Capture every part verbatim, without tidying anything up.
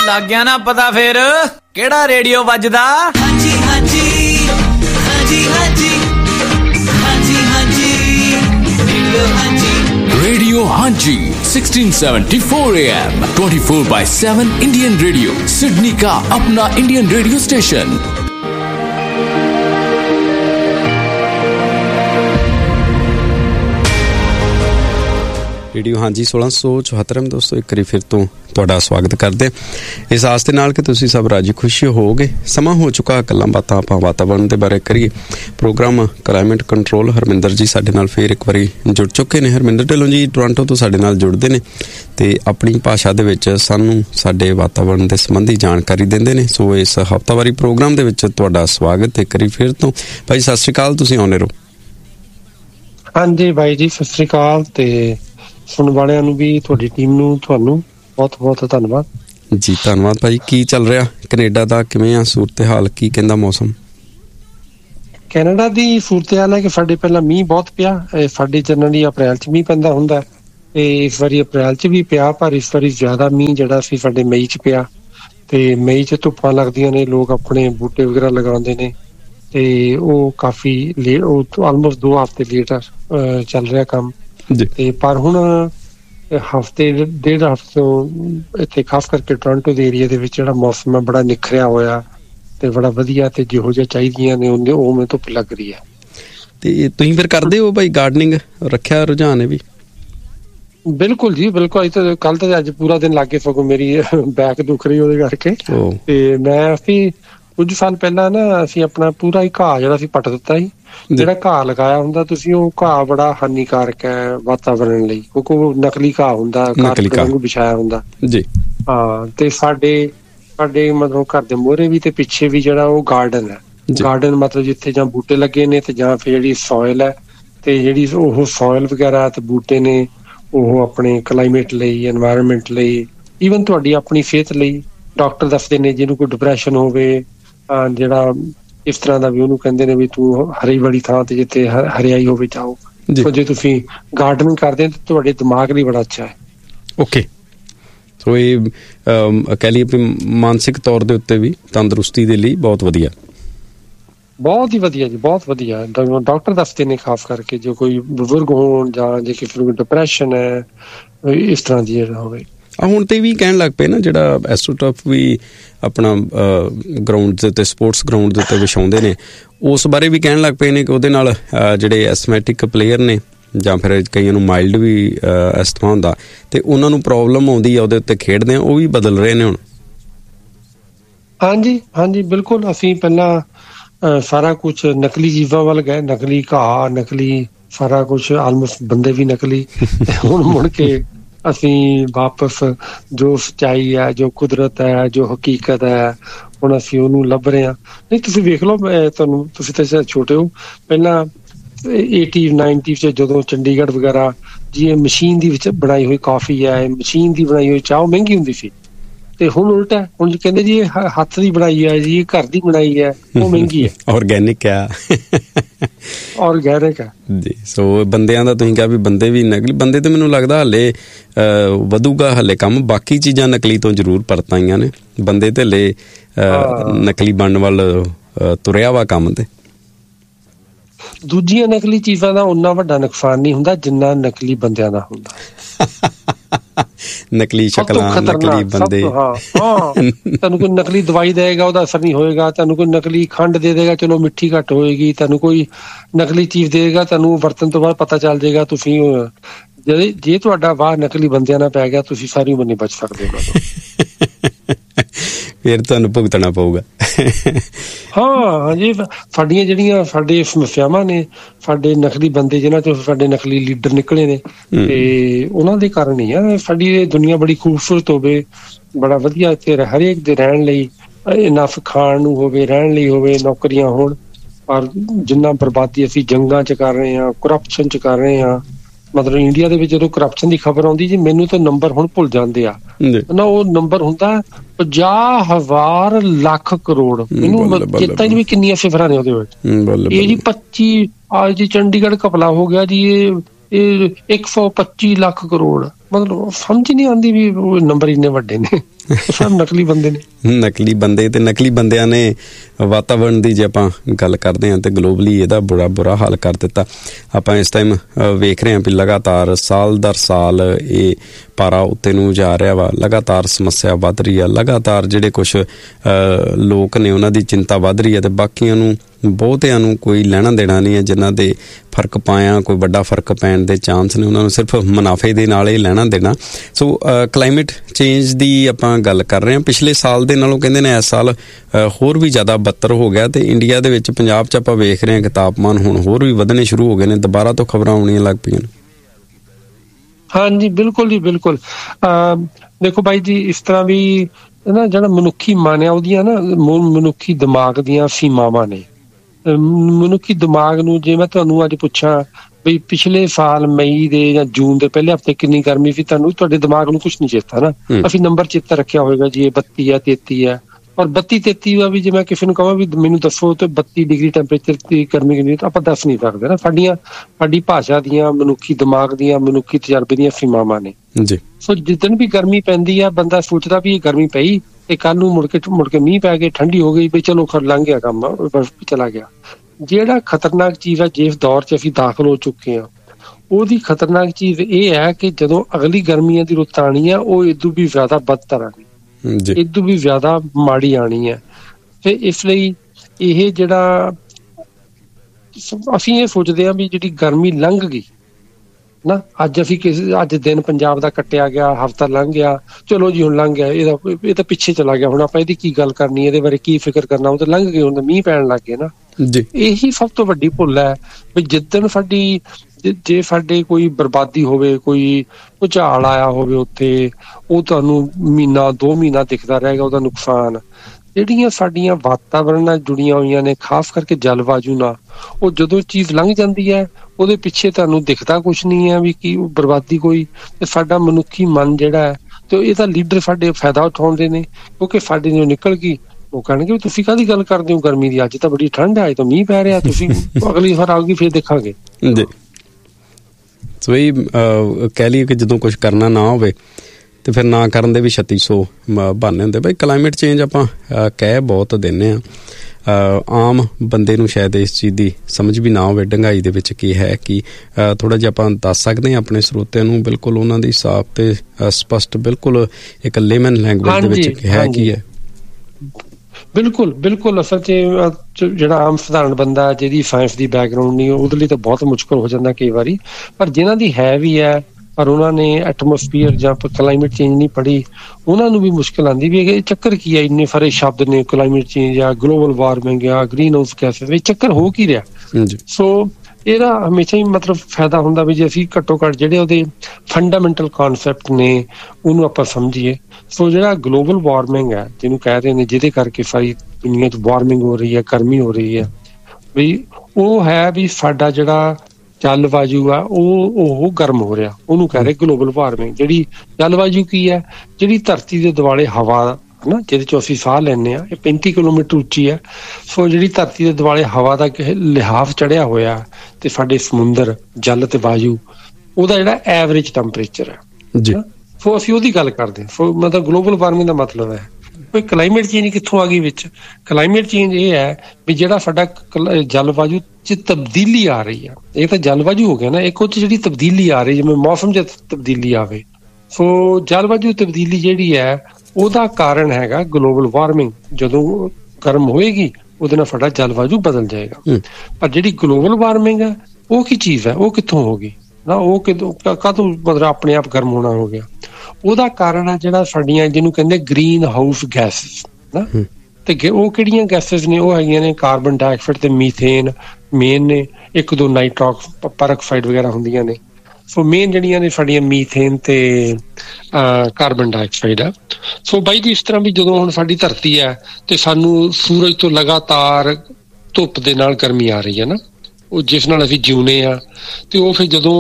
ਲੱਗ ਗਿਆ ਨਾ ਪਤਾ ਫਿਰ ਕਿਹੜਾ ਰੇਡੀਓ ਵੱਜਦਾ? ਹਾਂਜੀ ਹਾਂਜੀ ਹਾਂਜੀ ਹਾਂਜੀ ਹਾਂਜੀ ਹਾਂਜੀ ਰੇਡੀਓ ਹਾਂਜੀ ਰੇਡੀਓ ਹਾਂਜੀ sixteen seventy-four A M twenty-four by seven Indian radio Sydney का अपना इंडियन रेडियो स्टेशन। ਰੇਡੀਓ ਹਾਂਜੀ सोलह सौ चौहत्तर ਦੋਸਤੋ ਇੱਕ ਵਾਰੀ ਫਿਰ ਤੋਂ ਤੁਹਾਡਾ ਸਵਾਗਤ ਕਰਦੇ ਇਸ ਆਸ ਦੇ ਨਾਲ ਕਿ ਤੁਸੀਂ ਸਭ ਰਾਜੀ ਖੁਸ਼ੀ ਹੋਵੋਗੇ। ਸਮਾਂ ਹੋ ਚੁੱਕਾ ਗੱਲਾਂ ਬਾਤਾਂ ਆਪਾਂ ਵਾਤਾਵਰਨ ਦੇ ਬਾਰੇ ਕਰੀਏ। ਪ੍ਰੋਗਰਾਮ ਕਲਾਈਮੇਟ ਕੰਟਰੋਲ ਹਰਮਿੰਦਰ ਜੀ ਸਾਡੇ ਨਾਲ ਫਿਰ ਇੱਕ ਵਾਰੀ ਜੁੜ ਚੁੱਕੇ ਨੇ। ਹਰਮਿੰਦਰ ਢਿੱਲੋਂ ਜੀ ਟੋਰਾਂਟੋ ਤੋਂ ਸਾਡੇ ਨਾਲ ਜੁੜਦੇ ਨੇ ਤੇ ਆਪਣੀ ਭਾਸ਼ਾ ਦੇ ਵਿੱਚ ਸਾਨੂੰ ਸਾਡੇ ਵਾਤਾਵਰਨ ਦੇ ਸੰਬੰਧੀ ਜਾਣਕਾਰੀ ਦਿੰਦੇ ਨੇ। ਸੋ ਇਸ ਹਫ਼ਤਾਵਾਰੀ ਪ੍ਰੋਗਰਾਮ ਦੇ ਵਿੱਚ ਤੁਹਾਡਾ ਸਵਾਗਤ ਇੱਕ ਵਾਰੀ ਫਿਰ ਤੋਂ। ਭਾਈ ਸਤਿ ਸ਼੍ਰੀ ਅਕਾਲ, ਤੁਸੀਂ ਆਉਂਦੇ ਰਹੋ। ਹਾਂਜੀ ਬਾਈ ਜੀ ਸਤਿ ਸ਼੍ਰੀ ਅਕਾਲ ਤੇ ਸੁਣਨ ਵਾਲਿਆਂ ਨੂੰ ਵੀ, ਤੁਹਾਡੀ ਟੀਮ ਨੂੰ ਤੁਹਾਨੂੰ ਬਹੁਤ ਬਹੁਤ ਧੰਨਵਾਦ ਜੀ। ਧੰਨਵਾਦ ਭਾਈ। ਕੀ ਚੱਲ ਰਿਹਾ ਕੈਨੇਡਾ ਦਾ, ਕਿਵੇਂ ਆ ਸੂਰਤ ਹਾਲ, ਕੀ ਕਹਿੰਦਾ ਮੌਸਮ? ਕੈਨੇਡਾ ਦੀ ਸੂਰਤ ਹਾਲ ਹੈ ਕਿ ਸਾਡੇ ਪਹਿਲਾਂ ਮੀਂਹ ਬਹੁਤ ਪਿਆ। ਸਾਡੇ ਜਨਰਲੀ ਅਪ੍ਰੈਲ ਚ ਮੀਂਹ ਪੈਂਦਾ ਹੁੰਦਾ ਤੇ ਇਸ ਵਾਰੀ ਅਪ੍ਰੈਲ ਚ ਵੀ ਪਿਆ, ਪਰ ਇਸ ਵਾਰੀ ਜ਼ਿਆਦਾ ਮੀਂਹ ਜਿਹੜਾ ਸੀ ਸਾਡੇ ਮਈ ਚ ਪਿਆ ਤੇ ਮਈ ਚ ਧੁੱਪਾਂ ਲੱਗਦੀਆਂ ਨੇ, ਲੋਕ ਆਪਣੇ ਬੂਟੇ ਵਗੈਰਾ ਲਗਾਉਂਦੇ ਨੇ ਤੇ ਉਹ ਕਾਫੀ ਲੇਟ, ਉਹ ਆਲਮੋਸਟ ਦੋ ਹਫ਼ਤੇ ਲੇਟ ਚੱਲ ਰਿਹਾ ਕੰਮ ਤੇ ਪਰ ਹੁਣ ਹਫ਼ਤੇ ਡੇਢ ਹਫ਼ਤੇ ਤੋਂ ਇੱਥੇ ਖਾਸ ਕਰਕੇ ਟੋਰਾਂਟੋ ਦੇ ਏਰੀਆ ਦੇ ਵਿੱਚ ਜਿਹੜਾ ਮੌਸਮ ਹੈ ਬੜਾ ਨਿਖਰਿਆ ਹੋਇਆ ਤੇ ਬੜਾ ਵਧੀਆ ਤੇ ਜਿਹੋ ਜਿਹਾ ਚਾਹੀਦੀਆਂ ਨੇ ਉਹਨੇ ਉਹ ਮੈਨੂੰ ਧੁੱਪ ਲੱਗ ਰਹੀ ਹੈ। ਤੇ ਤੁਸੀਂ ਫਿਰ ਕਰਦੇ ਹੋ ਭਾਈ ਗਾਰਡਨਿੰਗ, ਰੱਖਿਆ ਰੁਝਾਨ ਹੈ ਵੀ? ਬਿਲਕੁਲ ਜੀ ਬਿਲਕੁਲ। ਅੱਜ ਕੱਲ ਤਾਂ ਅੱਜ ਪੂਰਾ ਦਿਨ ਲੱਗ ਕੇ ਸਗੋਂ ਮੇਰੀ ਬੈਕ ਦੁਖ ਰਹੀ ਉਹਦੇ ਕਰਕੇ ਤੇ ਮੈਂ ਅਸੀਂ ਕੁਝ ਸਾਲ ਪਹਿਲਾਂ ਨਾ ਅਸੀਂ ਆਪਣਾ ਪੂਰਾ ਹੀ ਘਾਹ ਜਿਹੜਾ ਸੀ ਪੱਟ ਦਿੱਤਾ ਸੀ। ਜਿਹੜਾ ਘਾਹ ਲਗਾਇਆ ਹੁੰਦਾ ਤੁਸੀਂ, ਉਹ ਘਾਹ ਬੜਾ ਹਾਨੀਕਾਰਕ ਹੈ ਵਾਤਾਵਰਨ ਲਈ ਕਿਉਂਕਿ ਉਹ ਨਕਲੀ ਘਾਹ ਹੁੰਦਾ, ਕਾਰਪੇਟ ਵਾਂਗੂ ਵਿਛਾਇਆ ਹੁੰਦਾ ਜੀ। ਹਾਂ ਤੇ ਸਾਡੇ ਸਾਡੇ ਮਤਲਬ ਘਰ ਦੇ ਮੂਹਰੇ ਵੀ ਤੇ ਪਿੱਛੇ ਵੀ ਜਿਹੜਾ ਉਹ ਗਾਰਡਨ ਹੈ। ਗਾਰਡਨ ਮਤਲਬ ਜਿੱਥੇ ਜਾਂ ਬੂਟੇ ਲੱਗੇ ਨੇ ਤੇ ਜਾਂ ਫਿਰ ਜਿਹੜੀ ਸੋਇਲ ਹੈ ਤੇ ਜਿਹੜੀ ਉਹ ਸੋਇਲ ਵਗੈਰਾ ਤੇ ਬੂਟੇ ਨੇ ਉਹ ਆਪਣੇ ਕਲਾਈਮੇਟ ਲਈ, ਐਨਵਾਇਰਨਮੈਂਟ ਲਈ, ਈਵਨ ਤੁਹਾਡੀ ਆਪਣੀ ਸਿਹਤ ਲਈ। ਡਾਕਟਰ ਦੱਸਦੇ ਨੇ ਜਿਹਨੂੰ ਕੋਈ ਡਿਪਰੈਸ਼ਨ ਹੋਵੇ, ਜਿਹੜਾ ਇਸ ਤਰ੍ਹਾਂ ਦਾ ਵੀ ਉਹਨੂੰ ਕਹਿੰਦੇ ਨੇ ਵੀ ਤੂੰ ਹਰੀ ਵਾਲੀ ਥਾਂ ਤੇ ਜਿੱਥੇ ਹਰਿਆਈ ਹੋਵੇ ਜਾਓ। ਜੇ ਤੁਸੀਂ ਗਾਰਡਨਿੰਗ ਕਰਦੇ ਤਾਂ ਤੁਹਾਡੇ ਦਿਮਾਗ ਲਈ ਬੜਾ ਅੱਛਾ ਹੈ। ਓਕੇ, ਸੋ ਇਹ ਕਹਿ ਲਈਏ ਵੀ ਮਾਨਸਿਕ ਤੌਰ ਦੇ ਉੱਤੇ ਵੀ ਤੰਦਰੁਸਤੀ ਦੇ ਲਈ ਬਹੁਤ ਵਧੀਆ, ਬਹੁਤ ਹੀ ਵਧੀਆ ਜੀ, ਬਹੁਤ ਵਧੀਆ। ਡਾਕਟਰ ਦੱਸਦੇ ਨੇ ਖਾਸ ਕਰਕੇ ਜੋ ਕੋਈ ਬਜ਼ੁਰਗ ਹੋਣ ਜਾਂ ਜੇ ਕਿਸੇ ਨੂੰ ਡਿਪਰੈਸ਼ਨ ਹੈ ਇਸ ਤਰ੍ਹਾਂ ਦੀ ਹੋਵੇ। ਆ ਹੁਣ ਤੇ ਵੀ ਕਹਿਣ ਲੱਗ ਪਏ ਨਾ ਜਿਹੜਾ ਐਸਟ੍ਰੋਟਰਫ ਵੀ ਆਪਣਾ ਗਰਾਊਂਡ ਦੇ ਉੱਤੇ, ਸਪੋਰਟਸ ਗਰਾਊਂਡ ਦੇ ਉੱਤੇ ਵਿਛਾਉਂਦੇ ਨੇ, ਉਸ ਬਾਰੇ ਵੀ ਕਹਿਣ ਲੱਗ ਪਏ ਨੇ ਕਿ ਉਹਦੇ ਨਾਲ ਜਿਹੜੇ ਐਸਥਮੈਟਿਕ ਪਲੇਅਰ ਨੇ ਜਾਂ ਫਿਰ ਕਈਆਂ ਨੂੰ ਮਾਈਲਡ ਵੀ ਐਸਥਮਾ ਹੁੰਦਾ ਤੇ ਉਹਨਾਂ ਨੂੰ ਪ੍ਰੋਬਲਮ ਆਉਂਦੀ ਆ ਉਹਦੇ ਉੱਤੇ ਖੇਡਦੇ ਆ, ਉਹ ਵੀ ਬਦਲ ਰਹੇ ਨੇ ਹੁਣ। ਹਾਂਜੀ ਹਾਂਜੀ ਬਿਲਕੁਲ। ਅਸੀਂ ਪਹਿਲਾਂ ਸਾਰਾ ਕੁਛ ਨਕਲੀ ਚੀਜ਼ਾਂ ਵੱਲ ਗਏ, ਨਕਲੀ ਘਾਹ, ਨਕਲੀ ਸਾਰਾ ਕੁਛ, ਆਲਮੋਸਟ ਬੰਦੇ ਵੀ ਨਕਲੀ। ਹੁਣ ਮੁੜ ਕੇ ਅਸੀਂ ਵਾਪਸ ਜੋ ਸੱਚਾਈ ਹੈ, ਜੋ ਕੁਦਰਤ ਹੈ, ਜੋ ਹਕੀਕਤ ਹੈ, ਹੁਣ ਅਸੀਂ ਉਹਨੂੰ ਲੱਭ ਰਹੇ ਹਾਂ। ਨਹੀਂ ਤੁਸੀਂ ਵੇਖ ਲਓ, ਤੁਹਾਨੂੰ ਤੁਸੀਂ ਤਾਂ ਛੋਟੇ ਹੋ, ਪਹਿਲਾਂ ਏਟੀ ਨਾਈਨਟੀ ਚ ਜਦੋਂ ਚੰਡੀਗੜ੍ਹ ਵਗੈਰਾ ਜੀ ਇਹ ਮਸ਼ੀਨ ਦੀ ਵਿੱਚ ਬਣਾਈ ਹੋਈ ਕਾਫੀ ਹੈ, ਮਸ਼ੀਨ ਦੀ ਬਣਾਈ ਹੋਈ ਚਾਹ ਮਹਿੰਗੀ ਹੁੰਦੀ ਸੀ ਤੇ ਹੁਣ ਉਲਟਾ, ਹੁਣ ਕਹਿੰਦੇ ਜੀ ਇਹ ਹੱਥ ਦੀ ਬਣਾਈ ਹੈ ਜੀ, ਇਹ ਘਰ ਦੀ ਬਣਾਈ ਹੈ, ਉਹ ਮਹਿੰਗੀ ਹੈ। ਆਰਗੈਨਿਕ ਆ, ਆਰਗੈਨਿਕ ਆ ਜੀ। ਸੋ ਬੰਦਿਆਂ ਦਾ ਤੁਸੀਂ ਕਿਹਾ ਵੀ ਬੰਦੇ ਵੀ ਨਕਲੀ, ਬੰਦੇ ਤੇ ਮੈਨੂੰ ਲੱਗਦਾ ਹਾਲੇ ਵਧੂਗਾ ਹਾਲੇ ਕੰਮ, ਬਾਕੀ ਚੀਜ਼ਾਂ ਨਕਲੀ ਤੋਂ ਜ਼ਰੂਰ ਪਰਤ ਆਈਆਂ ਨੇ, ਬੰਦੇ ਤੇ ਹਲੇ ਨਕਲੀ ਬਣਨ ਵੱਲ ਤੁਰਿਆ ਵਾ ਕੰਮ। ਤੇ ਦੂਜੀਆਂ ਨਕਲੀ ਚੀਜ਼ਾਂ ਦਾ ਓਨਾ ਵੱਡਾ ਨੁਕਸਾਨ ਨਹੀਂ ਹੁੰਦਾ ਜਿੰਨਾ ਨਕਲੀ ਬੰਦਿਆਂ ਦਾ ਹੁੰਦਾ। ਨਕਲੀ ਸ਼ਕਲਾਂ, ਨਕਲੀ ਬੰਦੇ। ਹਾਂ ਹਾਂ ਤੁਹਾਨੂੰ ਕੋਈ ਨਕਲੀ ਦਵਾਈ ਦੇਗਾ ਉਹਦਾ ਅਸਰ ਨਹੀਂ ਹੋਏਗਾ, ਤੁਹਾਨੂੰ ਕੋਈ ਨਕਲੀ ਖੰਡ ਦੇ ਦੇਗਾ ਚਲੋ ਮਿੱਠੀ ਘੱਟ ਹੋਏਗੀ, ਤੁਹਾਨੂੰ ਕੋਈ ਨਕਲੀ ਚੀਜ਼ ਦੇਗਾ ਤੁਹਾਨੂੰ ਵਰਤਣ ਤੋਂ ਬਾਅਦ ਪਤਾ ਚੱਲ ਜਾਏਗਾ। ਤੁਸੀਂ ਜੇ ਜੇ ਤੁਹਾਡਾ ਵਾਹ ਨਕਲੀ ਬੰਦਿਆਂ ਨਾਲ ਪੈ ਗਿਆ ਤੁਸੀਂ ਸਾਰੀ ਉਮਰ ਨਹੀਂ ਬਚ ਸਕਦੇ ਉਹਨਾਂ ਤੋਂ। ਫਿਰ ਤੁਹਾਨੂੰ ਭੁਗਤਣਾ ਪਊਗਾ। ਹਾਂ ਜੀ, ਸਾਡੀਆਂ ਜਿਹੜੀਆਂ ਸਾਡੇ ਸਮੱਸਿਆਵਾਂ ਨੇ, ਸਾਡੇ ਨਕਲੀ ਬੰਦੇ ਜਿਹਨਾਂ ਚੋਂ ਸਾਡੇ ਨਕਲੀ ਲੀਡਰ ਨਿਕਲੇ ਨੇ ਤੇ ਉਹਨਾਂ ਦੇ ਕਾਰਨ ਹੀ ਆ। ਸਾਡੀ ਇਹ ਦੁਨੀਆ ਬੜੀ ਖੂਬਸੂਰਤ ਹੋਵੇ, ਬੜਾ ਵਧੀਆ ਇੱਥੇ ਹਰੇਕ ਦੇ ਰਹਿਣ ਲਈ ਇਨਫ ਖਾਣ ਨੂੰ ਹੋਵੇ, ਰਹਿਣ ਲਈ ਹੋਵੇ, ਨੌਕਰੀਆਂ ਹੋਣ, ਪਰ ਜਿੰਨਾ ਬਰਬਾਦੀ ਅਸੀਂ ਜੰਗਾਂ ਚ ਕਰ ਰਹੇ ਹਾਂ, ਕਰਪਸ਼ਨ ਚ ਕਰ ਰਹੇ ਹਾਂ। ਮਤਲਬ ਇੰਡੀਆ ਦੇ ਵਿੱਚ ਜਦੋਂ ਕਰਪਸ਼ਨ ਦੀ ਖਬਰ ਆਉਂਦੀ ਜੀ ਮੈਨੂੰ ਤਾਂ ਨੰਬਰ ਹੁਣ ਭੁੱਲ ਜਾਂਦੇ ਆ ਨਾ, ਉਹ ਨੰਬਰ ਹੁੰਦਾ ਪੰਜਾਹ ਹਜ਼ਾਰ ਲੱਖ ਕਰੋੜ, ਮੈਨੂੰ ਚੇਤਾ ਨਹੀਂ ਵੀ ਕਿੰਨੀਆਂ ਸਿਫਰਾਂ ਨੇ ਉਹਦੇ ਵਿੱਚ। ਇਹ ਜੀ ਪੱਚੀ ਅੱਜ ਜੀ ਚੰਡੀਗੜ੍ਹ ਘਪਲਾ ਹੋ ਗਿਆ ਜੀ, ਇਹ ਇਹ ਇੱਕ ਸੌ ਪੱਚੀ ਲੱਖ ਕਰੋੜ, ਮਤਲਬ ਸਮਝ ਨਹੀਂ ਆਉਂਦੀ ਵੀ ਉਹ ਨੰਬਰ ਇੰਨੇ ਵੱਡੇ ਨੇ। ਸਭ ਨਕਲੀ ਬੰਦੇ ਨੇ। ਨਕਲੀ ਬੰਦੇ ਤੇ ਨਕਲੀ ਬੰਦਿਆਂ ਨੇ ਵਾਤਾਵਰਨ ਦੀ ਜੇ ਆਪਾਂ ਗੱਲ ਕਰਦੇ ਹਾਂ ਤੇ ਗਲੋਬਲੀ ਇਹਦਾ ਬੜਾ ਬੁਰਾ ਹਾਲ ਕਰ ਦਿੱਤਾ। ਆਪਾਂ ਇਸ ਟਾਈਮ ਵੇਖ ਰਹੇ ਹਾਂ ਵੀ ਲਗਾਤਾਰ ਸਾਲ ਦਰ ਸਾਲ ਇਹ ਪਾਰਾ ਉੱਤੇ ਨੂੰ ਜਾ ਰਿਹਾ ਵਾ, ਲਗਾਤਾਰ ਸਮੱਸਿਆ ਵੱਧ ਰਹੀ ਆ, ਲਗਾਤਾਰ ਜਿਹੜੇ ਕੁਛ ਲੋਕ ਨੇ ਉਹਨਾਂ ਦੀ ਚਿੰਤਾ ਵੱਧ ਰਹੀ ਹੈ ਤੇ ਬਾਕੀਆਂ ਨੂੰ ਬਹੁਤਿਆਂ ਨੂੰ ਕੋਈ ਲੈਣਾ ਦੇਣਾ ਨਹੀਂ ਹੈ। ਜਿਨ੍ਹਾਂ ਦੇ ਫਰਕ ਪਾਇਆ ਕੋਈ ਵੱਡਾ ਫਰਕ ਪੈਣ ਦੇ ਚਾਂਸ ਨੇ, ਉਹਨਾਂ ਨੂੰ ਸਿਰਫ ਮੁਨਾਫੇ ਦੇ ਨਾਲ ਹੀ ਲੈਣਾ ਦੇਣਾ। ਸੋ ਕਲਾਈਮੇਟ ਚੇਂਜ ਦੀ ਆਪਾਂ ਗੱਲ ਕਰ ਰਹੇ ਹਾਂ। ਪਿਛਲੇ ਸਾਲ ਦੇ ਨਾਲੋਂ ਕਹਿੰਦੇ ਨੇ ਇਸ ਸਾਲ ਹੋਰ ਵੀ ਜ਼ਿਆਦਾ ਬੱਤਰ ਹੋ ਗਿਆ ਤੇ ਇੰਡੀਆ ਦੇ ਵਿੱਚ ਪੰਜਾਬ 'ਚ ਆਪਾਂ ਵੇਖ ਰਹੇ ਹਾਂ ਕਿ ਤਾਪਮਾਨ ਹੁਣ ਹੋਰ ਵੀ ਵਧਣੇ ਸ਼ੁਰੂ ਹੋ ਗਏ ਨੇ, ਦੁਬਾਰਾ ਤੋਂ ਖਬਰਾਂ ਆਉਣੀਆਂ ਲੱਗ ਪਈਆਂ ਨੇ। ਹਾਂਜੀ ਬਿਲਕੁਲ ਜੀ ਬਿਲਕੁਲ। ਦੇਖੋ ਬਾਈ ਜੀ, ਇਸ ਤਰ੍ਹਾਂ ਵੀ ਨਾ ਜਿਹੜਾ ਮਨੁੱਖੀ ਮਨ ਆ ਉਹਦੀਆਂ ਨਾ ਮਨੁੱਖੀ ਦਿਮਾਗ ਦੀਆਂ ਸੀਮਾਵਾਂ ਨੇ। ਮਨੁੱਖੀ ਦਿਮਾਗ ਨੂੰ ਜੇ ਮੈਂ ਤੁਹਾਨੂੰ ਅੱਜ ਪੁੱਛਾਂ ਵੀ ਪਿਛਲੇ ਸਾਲ ਮਈ ਦੇ ਜਾਂ ਜੂਨ ਦੇ ਪਹਿਲੇ ਹਫ਼ਤੇ ਕਿੰਨੀ ਗਰਮੀ ਸੀ, ਤੁਹਾਨੂੰ ਤੁਹਾਡੇ ਦਿਮਾਗ ਨੂੰ ਕੁਛ ਨਹੀਂ ਚੇਤਾ ਨਾ। ਅਸੀਂ ਨੰਬਰ ਚੇਤਾ ਰੱਖਿਆ ਹੋਏਗਾ ਜੀ ਇਹ ਬੱਤੀ ਆ ਤੇਤੀ ਆ, ਔਰ ਬੱਤੀ ਤੇਤੀ ਦਾ ਵੀ ਜੇ ਮੈਂ ਕਿਸੇ ਨੂੰ ਕਹਾਂ ਵੀ ਮੈਨੂੰ ਦੱਸੋ ਤੇ ਬੱਤੀ ਡਿਗਰੀ ਟੈਂਪਰੇਚਰ ਦੀ ਗਰਮੀ ਕਿੰਨੀ ਤਾਂ ਆਪਾਂ ਦੱਸ ਨਹੀਂ ਸਕਦੇ ਨਾ। ਸਾਡੀਆਂ ਸਾਡੀ ਭਾਸ਼ਾ ਦੀਆਂ, ਮਨੁੱਖੀ ਦਿਮਾਗ ਦੀਆਂ, ਮਨੁੱਖੀ ਤਜਰਬੇ ਦੀਆਂ ਸੀਮਾਵਾਂ ਨੇ ਜੀ। ਸੋ ਜਿੱਦਣ ਵੀ ਗਰਮੀ ਪੈਂਦੀ ਆ ਬੰਦਾ ਸੋਚਦਾ ਵੀ ਇਹ ਗਰਮੀ ਪਈ ਤੇ ਕੱਲ ਨੂੰ ਮੁੜ ਕੇ ਮੁੜ ਕੇ ਮੀਂਹ ਪੈ ਕੇ ਠੰਡੀ ਹੋ ਗਈ ਵੀ ਚਲੋ ਖਰ ਲੰਘ ਗਿਆ ਕੰਮ, ਬਰਫ਼ ਚਲਾ ਗਿਆ। ਜਿਹੜਾ ਖਤਰਨਾਕ ਚੀਜ਼ ਆ ਜਿਸ ਦੌਰ 'ਚ ਅਸੀਂ ਦਾਖਲ ਹੋ ਚੁੱਕੇ ਹਾਂ ਉਹਦੀ ਖਤਰਨਾਕ ਚੀਜ਼ ਇਹ ਹੈ ਕਿ ਜਦੋਂ ਅਗਲੀ ਗਰਮੀਆਂ ਦੀ ਰੁੱਤ ਆਉਣੀ ਆ ਉਹ ਇਦੋਂ ਵੀ ਜ਼ਿਆਦਾ ਬਦਤਰ ਆਣੀ, ਇਦੋਂ ਵੀ ਜ਼ਿਆਦਾ ਮਾੜੀ ਆਣੀ ਹੈ। ਤੇ ਇਸ ਲਈ ਇਹ ਜਿਹੜਾ ਅਸੀਂ ਇਹ ਸੋਚਦੇ ਹਾਂ ਵੀ ਜਿਹੜੀ ਗਰਮੀ ਲੰਘ ਗਈ ਨਾ, ਅੱਜ ਅਸੀਂ ਕਿਸੇ ਅੱਜ ਦਿਨ ਪੰਜਾਬ ਦਾ ਕੱਟਿਆ ਗਿਆ, ਹਫ਼ਤਾ ਲੰਘ ਗਿਆ, ਚਲੋ ਜੀ ਹੁਣ ਲੰਘ ਗਿਆ, ਇਹਦਾ ਇਹ ਤਾਂ ਪਿੱਛੇ ਚਲਾ ਗਿਆ, ਹੁਣ ਆਪਾਂ ਇਹਦੀ ਕੀ ਗੱਲ ਕਰਨੀ, ਇਹਦੇ ਬਾਰੇ ਕੀ ਫਿਕਰ ਕਰਨਾ, ਉਹ ਤਾਂ ਲੰਘ ਗਏ, ਹੁਣ ਮੀਂਹ ਪੈਣ ਲੱਗ ਗਏ ਨਾ। ਇਹੀ ਸਭ ਤੋਂ ਵੱਡੀ ਭੁੱਲ ਹੈ ਵੀ ਜਿੱਦਣ ਸਾਡੀ ਜੇ ਸਾਡੇ ਕੋਈ ਬਰਬਾਦੀ ਹੋਵੇ, ਕੋਈ ਭੁਚਾਲ ਆਇਆ ਹੋਵੇ ਉੱਥੇ, ਉਹ ਤੁਹਾਨੂੰ ਮਹੀਨਾ ਦੋ ਮਹੀਨਾ ਦਿਖਦਾ ਰਹੇਗਾ ਉਹਦਾ ਨੁਕਸਾਨ। ਜਿਹੜੀਆਂ ਸਾਡੀਆਂ ਵਾਤਾਵਰਨ ਨਾਲ ਜੁੜੀਆਂ ਹੋਈਆਂ ਨੇ, ਖਾਸ ਕਰਕੇ ਜਲਵਾਯੂ ਨਾਲ, ਉਹ ਜਦੋਂ ਚੀਜ਼ ਲੰਘ ਜਾਂਦੀ ਹੈ ਉਹਦੇ ਪਿੱਛੇ ਤੁਹਾਨੂੰ ਦਿਖਦਾ ਕੁਛ ਨਹੀਂ ਹੈ ਵੀ ਕੀ ਬਰਬਾਦੀ ਕੋਈ। ਤੇ ਸਾਡਾ ਮਨੁੱਖੀ ਮਨ ਜਿਹੜਾ ਹੈ ਤੇ ਇਹਦਾ ਲੀਡਰ ਸਾਡੇ ਫਾਇਦਾ ਉਠਾਉਂਦੇ ਨੇ, ਕਿਉਂਕਿ ਸਾਡੇ ਨੂੰ ਨਿਕਲ ਗਈ ਉਹ ਕਹਿਣਗੇ ਵੀ ਤੁਸੀਂ ਕਾਹਦੀ ਗੱਲ ਕਰਦੇ ਹੋ ਗਰਮੀ ਦੀ, ਅੱਜ ਤਾਂ ਬੜੀ ਠੰਡ ਹੈ, ਅੱਜ ਤਾਂ ਮੀਂਹ ਪੈ ਰਿਹਾ, ਤੁਸੀਂ ਅਗਲੀ ਵਾਰ ਆਉਗੀ ਫਿਰ ਦੇਖਾਂਗੇ। ਸੋ ਇਹ ਕਹਿ ਲਈਏ ਕਿ ਜਦੋਂ ਕੁਛ ਕਰਨਾ ਨਾ ਹੋਵੇ ਤੇ ਫਿਰ ਨਾ ਕਰਨ ਦੇ ਵੀ ਛੱਤੀ ਸੌ ਬਹਾਨੇ ਹੁੰਦੇ। ਬਈ ਕਲਾਈਮੇਟ ਚੇਂਜ ਆਪਾਂ ਕਹਿ ਬਹੁਤ ਦਿੰਦੇ ਹਾਂ, ਆਮ ਬੰਦੇ ਨੂੰ ਸ਼ਾਇਦ ਇਸ ਚੀਜ਼ ਦੀ ਸਮਝ ਵੀ ਨਾ ਹੋਵੇ ਡੂੰਘਾਈ ਦੇ ਵਿੱਚ ਕੀ ਹੈ ਕਿ ਥੋੜ੍ਹਾ ਜਿਹਾ ਆਪਾਂ ਦੱਸ ਸਕਦੇ ਹਾਂ ਆਪਣੇ ਸਰੋਤਿਆਂ ਨੂੰ ਬਿਲਕੁਲ ਉਹਨਾਂ ਦੀ ਸਾਫ਼ ਤੇ ਸਪਸ਼ਟ ਬਿਲਕੁਲ ਇੱਕ ਲੇਮਨ ਲੈਂਗੁਏਜ ਦੇ ਵਿੱਚ ਹੈ ਕੀ ਹੈ। ਬਿਲਕੁਲ ਬਿਲਕੁਲ। ਅਸਲ 'ਚ ਜਿਹੜਾ ਆਮ ਸਧਾਰਨ ਬੰਦਾ ਜਿਹਦੀ ਸਾਇੰਸ ਦੀ ਬੈਕਗਰਾਊਂਡ ਨਹੀਂ, ਉਹਦੇ ਲਈ ਤਾਂ ਬਹੁਤ ਮੁਸ਼ਕਿਲ ਹੋ ਜਾਂਦਾ ਕਈ ਵਾਰੀ, ਪਰ ਜਿਨ੍ਹਾਂ ਦੀ ਹੈ ਵੀ ਹੈ ਪਰ ਉਹਨਾਂ ਨੇ ਐਟਮੋਸਫੀਅਰ ਜਾਂ ਕਲਾਈਮੇਟ ਚੇਂਜ ਨਹੀਂ ਪੜ੍ਹੀ, ਉਹਨਾਂ ਨੂੰ ਵੀ ਮੁਸ਼ਕਿਲ ਆਉਂਦੀ ਵੀ ਇਹ ਚੱਕਰ ਕੀ ਹੈ। ਇੰਨੇ ਸਾਰੇ ਸ਼ਬਦ ਨੇ, ਕਲਾਈਮੇਟ ਚੇਂਜ ਆ, ਗਲੋਬਲ ਵਾਰਮਿੰਗ ਆ, ਗ੍ਰੀਨ ਹਾਊਸ ਗੈਸਿਸ, ਇਹ ਚੱਕਰ ਹੋ ਕੀ ਰਿਹਾ। ਸੋ ਇਹਦਾ ਹਮੇਸ਼ਾ ਹੀ ਮਤਲਬ ਫਾਇਦਾ ਹੁੰਦਾ ਵੀ ਜੇ ਅਸੀਂ ਘੱਟੋ ਘੱਟ ਜਿਹੜੇ ਉਹਦੇ ਫੰਡਾਮੈਂਟਲ ਕਨਸੈਪਟ ਨੇ ਉਹਨੂੰ ਆਪਾਂ ਸਮਝੀਏ। ਸੋ ਜਿਹੜਾ ਗਲੋਬਲ ਵਾਰਮਿੰਗ ਹੈ ਜਿਹਨੂੰ ਕਹਿ ਰਹੇ ਨੇ, ਜਿਹਦੇ ਕਰਕੇ ਸਾਰੀ ਦੁਨੀਆ 'ਚ ਵਾਰਮਿੰਗ ਹੋ ਰਹੀ ਹੈ, ਗਰਮੀ ਹੋ ਰਹੀ ਹੈ, ਵੀ ਉਹ ਹੈ ਵੀ ਸਾਡਾ ਜਿਹੜਾ ਜਲਵਾਯੂ ਆ ਉਹ ਉਹ ਗਰਮ ਹੋ ਰਿਹਾ, ਉਹਨੂੰ ਕਹਿ ਰਹੇ ਗਲੋਬਲ ਵਾਰਮਿੰਗ। ਜਿਹੜੀ ਜਲਵਾਯੂ ਕੀ ਹੈ, ਜਿਹੜੀ ਧਰਤੀ ਦੇ ਦੁਆਲੇ ਹਵਾ ਹਨਾ ਜਿਹਦੇ 'ਚੋਂ ਅਸੀਂ ਸਾਹ ਲੈਂਦੇ ਹਾਂ, ਇਹ ਪੈਂਤੀ ਕਿਲੋਮੀਟਰ ਉੱਚੀ ਹੈ। ਸੋ ਜਿਹੜੀ ਧਰਤੀ ਦੇ ਦੁਆਲੇ ਹਵਾ ਦਾ ਲਿਹਾਫ ਚੜਿਆ ਹੋਇਆ ਤੇ ਸਾਡੇ ਸਮੁੰਦਰ, ਜਲ ਤੇ ਵਾਯੂ, ਉਹਦਾ ਜਿਹੜਾ ਐਵਰੇਜ ਟੈਂਪਰੇਚਰ ਹੈ। ਸੋ ਅਸੀਂ ਉਹਦੀ ਗੱਲ ਕਰਦੇ ਹਾਂ। ਸੋ ਮਤਲਬ ਗਲੋਬਲ ਵਾਰਮਿੰਗ ਦਾ ਮਤਲਬ ਹੈ ਕੋਈ ਕਲਾਈਮੇਟ ਚੇਂਜ ਕਿੱਥੋਂ ਆ ਗਈ ਵਿੱਚ। ਕਲਾਈਮੇਟ ਚੇਂਜ ਇਹ ਹੈ ਵੀ ਜਿਹੜਾ ਸਾਡਾ ਜਲਵਾਯੂ 'ਚ ਤਬਦੀਲੀ ਆ ਰਹੀ ਆ, ਇਹ ਤਾਂ ਜਲਵਾਯੂ ਹੋ ਗਿਆ ਨਾ, ਇੱਕ ਉਹ 'ਚ ਜਿਹੜੀ ਤਬਦੀਲੀ ਆ ਰਹੀ, ਜਿਵੇਂ ਮੌਸਮ 'ਚ ਤਬਦੀਲੀ ਆਵੇ। ਸੋ ਜਲਵਾਯੂ ਤਬਦੀਲੀ ਜਿਹੜੀ ਹੈ ਉਹਦਾ ਕਾਰਨ ਹੈਗਾ ਗਲੋਬਲ ਵਾਰਮਿੰਗ। ਜਦੋਂ ਗਰਮ ਹੋਏਗੀ ਉਹਦੇ ਨਾਲ ਸਾਡਾ ਜਲਵਾਯੂ ਬਦਲ ਜਾਏਗਾ। ਪਰ ਜਿਹੜੀ ਗਲੋਬਲ ਵਾਰਮਿੰਗ ਹੈ ਉਹ ਕੀ ਚੀਜ਼ ਹੈ, ਉਹ ਕਿੱਥੋਂ ਹੋ ਗਈ ਨਾ, ਉਹ ਕਿਦੋਂ ਕਾਹਤੋਂ ਮਤਲਬ ਆਪਣੇ ਆਪ ਗਰਮ ਹੋਣਾ ਹੋ ਗਿਆ। ਉਹਦਾ ਕਾਰਨ ਹੈ ਜਿਹੜਾ ਸਾਡੀਆਂ ਜਿਹਨੂੰ ਕਹਿੰਦੇ ਗ੍ਰੀਨ ਹਾਊਸ ਗੈਸਿਸ ਨਾ, ਤੇ ਉਹ ਕਿਹੜੀਆਂ ਗੈਸਿਸ ਨੇ, ਉਹ ਹੈਗੀਆਂ ਨੇ ਕਾਰਬਨ ਡਾਈਆਕਸਾਈਡ ਤੇ ਮੀਥੇਨ ਮੇਨ ਨੇ, ਇੱਕ ਦੋ ਨਾਈਟ੍ਰੋਕ ਪੈਰੋਕਸਾਈਡ ਵਗੈਰਾ ਹੁੰਦੀਆਂ ਨੇ। ਸੋ ਮੇਨ ਜਿਹੜੀਆਂ ਨੇ ਸਾਡੀਆਂ ਮੀਥੇਨ ਤੇ ਕਾਰਬਨ ਡਾਈਆਕਸਾਈਡ ਆ। ਸੋ ਬਾਈ ਜੀ ਇਸ ਤਰ੍ਹਾਂ ਵੀ ਜਦੋਂ ਹੁਣ ਸਾਡੀ ਧਰਤੀ ਹੈ ਤੇ ਸਾਨੂੰ ਸੂਰਜ ਤੋਂ ਲਗਾਤਾਰ ਧੁੱਪ ਦੇ ਨਾਲ ਗਰਮੀ ਆ ਰਹੀ ਹੈ ਨਾ, ਉਹ ਜਿਸ ਨਾਲ ਅਸੀਂ ਜਿਉਂਦੇ ਹਾਂ, ਤੇ ਉਹ ਫਿਰ ਜਦੋਂ